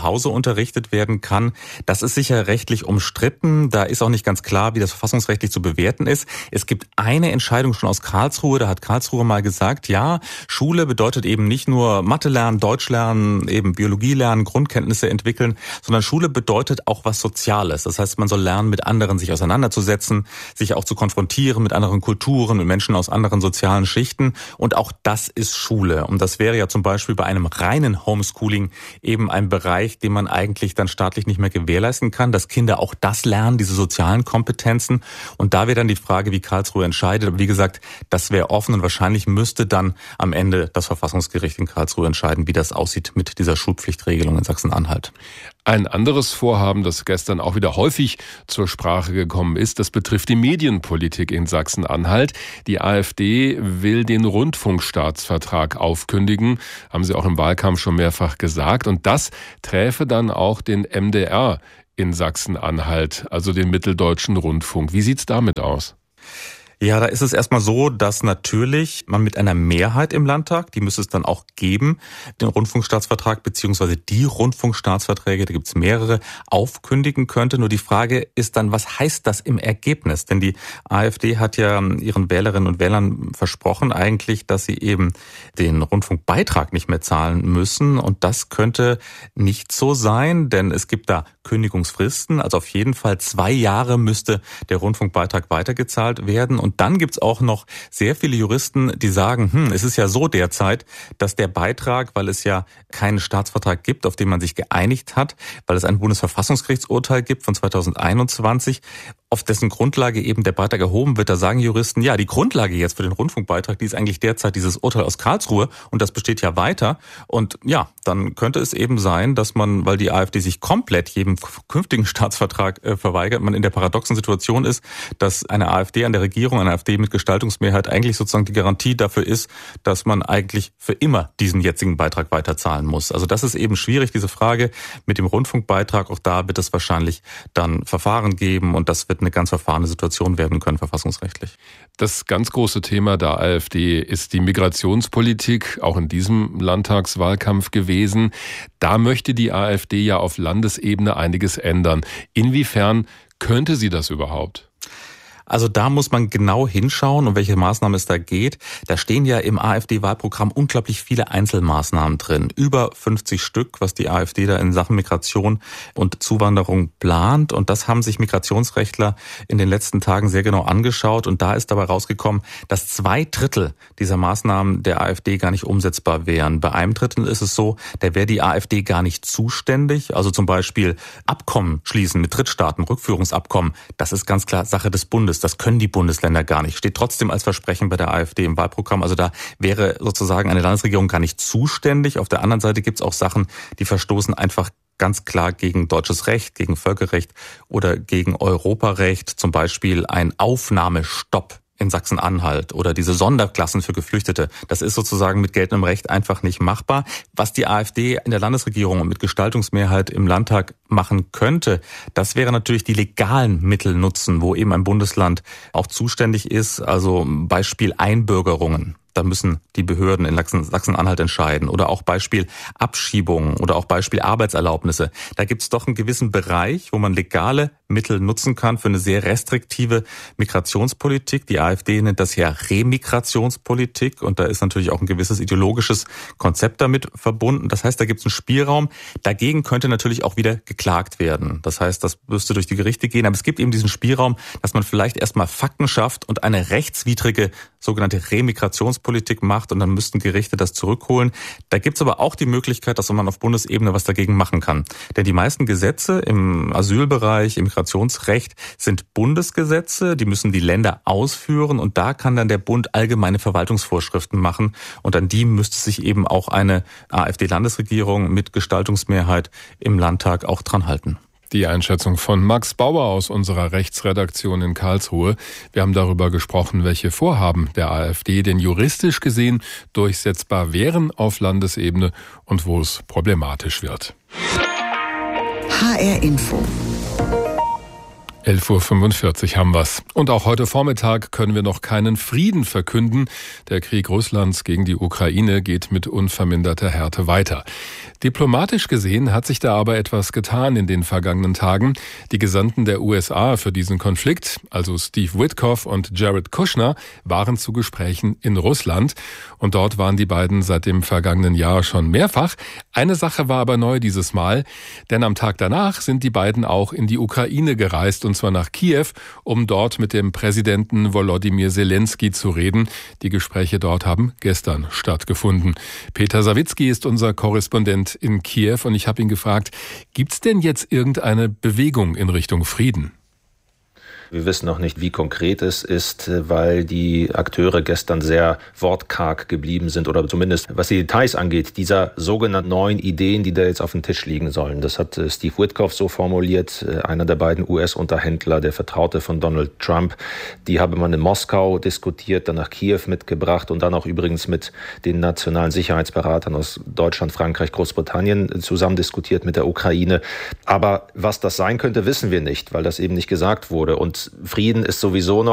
unterrichtet werden kann. Das ist sicher rechtlich umstritten. Da ist auch nicht ganz klar, wie das verfassungsrechtlich zu bewerten ist. Es gibt eine Entscheidung schon aus Karlsruhe. Da hat Karlsruhe mal gesagt, ja, Schule bedeutet eben nicht nur Mathe lernen, Deutsch lernen, eben Biologie lernen, Grundkenntnisse entwickeln, sondern Schule bedeutet auch was Soziales. Das heißt, man soll lernen, mit anderen sich auseinanderzusetzen, sich auch zu konfrontieren mit anderen Kulturen, mit Menschen aus anderen sozialen Schichten. Und auch das ist Schule. Und das wäre ja zum Beispiel bei einem reinen Homeschooling eben ein Bereich, den man eigentlich dann staatlich nicht mehr gewährleisten kann, dass Kinder auch das lernen, diese sozialen Kompetenzen. Und da wäre dann die Frage, wie Karlsruhe entscheidet. Aber wie gesagt, das wäre offen und wahrscheinlich müsste dann am Ende das Verfassungsgericht in Karlsruhe entscheiden, wie das aussieht mit dieser Schulpflichtregelung in Sachsen-Anhalt. Ein anderes Vorhaben, das gestern auch wieder häufig zur Sprache gekommen ist, das betrifft die Medienpolitik in Sachsen-Anhalt. Die AfD will den Rundfunkstaatsvertrag aufkündigen, haben sie auch im Wahlkampf schon mehrfach gesagt. Und das träfe dann auch den MDR in Sachsen-Anhalt, also den Mitteldeutschen Rundfunk. Wie sieht's damit aus? Ja, da ist es erstmal so, dass natürlich man mit einer Mehrheit im Landtag, die müsste es dann auch geben, den Rundfunkstaatsvertrag beziehungsweise die Rundfunkstaatsverträge, da gibt es mehrere, aufkündigen könnte. Nur die Frage ist dann, was heißt das im Ergebnis? Denn die AfD hat ja ihren Wählerinnen und Wählern versprochen eigentlich, dass sie eben den Rundfunkbeitrag nicht mehr zahlen müssen. Und das könnte nicht so sein, denn es gibt da Kündigungsfristen. Also auf jeden Fall 2 Jahre müsste der Rundfunkbeitrag weitergezahlt werden. Und dann gibt's auch noch sehr viele Juristen, die sagen, es ist ja so derzeit, dass der Beitrag, weil es ja keinen Staatsvertrag gibt, auf den man sich geeinigt hat, weil es ein Bundesverfassungsgerichtsurteil gibt von 2021, auf dessen Grundlage eben der Beitrag erhoben wird, da sagen Juristen, ja, die Grundlage jetzt für den Rundfunkbeitrag, die ist eigentlich derzeit dieses Urteil aus Karlsruhe und das besteht ja weiter. Und ja, dann könnte es eben sein, dass man, weil die AfD sich komplett jedem künftigen Staatsvertrag verweigert, man in der paradoxen Situation ist, dass eine AfD an der Regierung, eine AfD mit Gestaltungsmehrheit eigentlich sozusagen die Garantie dafür ist, dass man eigentlich für immer diesen jetzigen Beitrag weiterzahlen muss. Also das ist eben schwierig, diese Frage mit dem Rundfunkbeitrag. Auch da wird es wahrscheinlich dann Verfahren geben und das wird eine ganz verfahrene Situation werden können, verfassungsrechtlich. Das ganz große Thema der AfD ist die Migrationspolitik, auch in diesem Landtagswahlkampf gewesen. Da möchte die AfD ja auf Landesebene einiges ändern. Inwiefern könnte sie das überhaupt? Also da muss man genau hinschauen, um welche Maßnahmen es da geht. Da stehen ja im AfD-Wahlprogramm unglaublich viele Einzelmaßnahmen drin. Über 50 Stück, was die AfD da in Sachen Migration und Zuwanderung plant. Und das haben sich Migrationsrechtler in den letzten Tagen sehr genau angeschaut. Und da ist dabei rausgekommen, dass 2/3 dieser Maßnahmen der AfD gar nicht umsetzbar wären. Bei einem Drittel ist es so, da wäre die AfD gar nicht zuständig. Also zum Beispiel Abkommen schließen mit Drittstaaten, Rückführungsabkommen. Das ist ganz klar Sache des Bundes. Das können die Bundesländer gar nicht. Steht trotzdem als Versprechen bei der AfD im Wahlprogramm. Also da wäre sozusagen eine Landesregierung gar nicht zuständig. Auf der anderen Seite gibt es auch Sachen, die verstoßen einfach ganz klar gegen deutsches Recht, gegen Völkerrecht oder gegen Europarecht. Zum Beispiel ein Aufnahmestopp in Sachsen-Anhalt oder diese Sonderklassen für Geflüchtete. Das ist sozusagen mit geltendem Recht einfach nicht machbar. Was die AfD in der Landesregierung und mit Gestaltungsmehrheit im Landtag machen könnte, das wäre natürlich die legalen Mittel nutzen, wo eben ein Bundesland auch zuständig ist. Also Beispiel Einbürgerungen. Da müssen die Behörden in Sachsen-Anhalt entscheiden. Oder auch Beispiel Abschiebungen oder auch Beispiel Arbeitserlaubnisse. Da gibt es doch einen gewissen Bereich, wo man legale Mittel nutzen kann für eine sehr restriktive Migrationspolitik. Die AfD nennt das ja Remigrationspolitik und da ist natürlich auch ein gewisses ideologisches Konzept damit verbunden. Das heißt, da gibt es einen Spielraum. Dagegen könnte natürlich auch wieder geklagt werden. Das heißt, das müsste durch die Gerichte gehen. Aber es gibt eben diesen Spielraum, dass man vielleicht erstmal Fakten schafft und eine rechtswidrige sogenannte Remigrationspolitik macht und dann müssten Gerichte das zurückholen. Da gibt es aber auch die Möglichkeit, dass man auf Bundesebene was dagegen machen kann. Denn die meisten Gesetze im Asylbereich, im Migrationsrecht sind Bundesgesetze, die müssen die Länder ausführen und da kann dann der Bund allgemeine Verwaltungsvorschriften machen und an die müsste sich eben auch eine AfD-Landesregierung mit Gestaltungsmehrheit im Landtag auch dran halten. Die Einschätzung von Max Bauer aus unserer Rechtsredaktion in Karlsruhe. Wir haben darüber gesprochen, welche Vorhaben der AfD denn juristisch gesehen durchsetzbar wären auf Landesebene und wo es problematisch wird. HR Info. 11.45 Uhr haben wir's. Und auch heute Vormittag können wir noch keinen Frieden verkünden. Der Krieg Russlands gegen die Ukraine geht mit unverminderter Härte weiter. Diplomatisch gesehen hat sich da aber etwas getan in den vergangenen Tagen. Die Gesandten der USA für diesen Konflikt, also Steve Witkoff und Jared Kushner, waren zu Gesprächen in Russland. Und dort waren die beiden seit dem vergangenen Jahr schon mehrfach. Eine Sache war aber neu dieses Mal, denn am Tag danach sind die beiden auch in die Ukraine gereist, und zwar nach Kiew, um dort mit dem Präsidenten Volodymyr Zelensky zu reden. Die Gespräche dort haben gestern stattgefunden. Peter Sawicki ist unser Korrespondent in Kiew und ich habe ihn gefragt, gibt's denn jetzt irgendeine Bewegung in Richtung Frieden? Wir wissen noch nicht, wie konkret es ist, weil die Akteure gestern sehr wortkarg geblieben sind oder zumindest, was die Details angeht, dieser sogenannten neuen Ideen, die da jetzt auf dem Tisch liegen sollen. Das hat Steve Witkoff so formuliert, einer der beiden US-Unterhändler, der Vertraute von Donald Trump. Die habe man in Moskau diskutiert, dann nach Kiew mitgebracht und dann auch übrigens mit den nationalen Sicherheitsberatern aus Deutschland, Frankreich, Großbritannien zusammen diskutiert mit der Ukraine. Aber was das sein könnte, wissen wir nicht, weil das eben nicht gesagt wurde. Und Frieden ist sowieso noch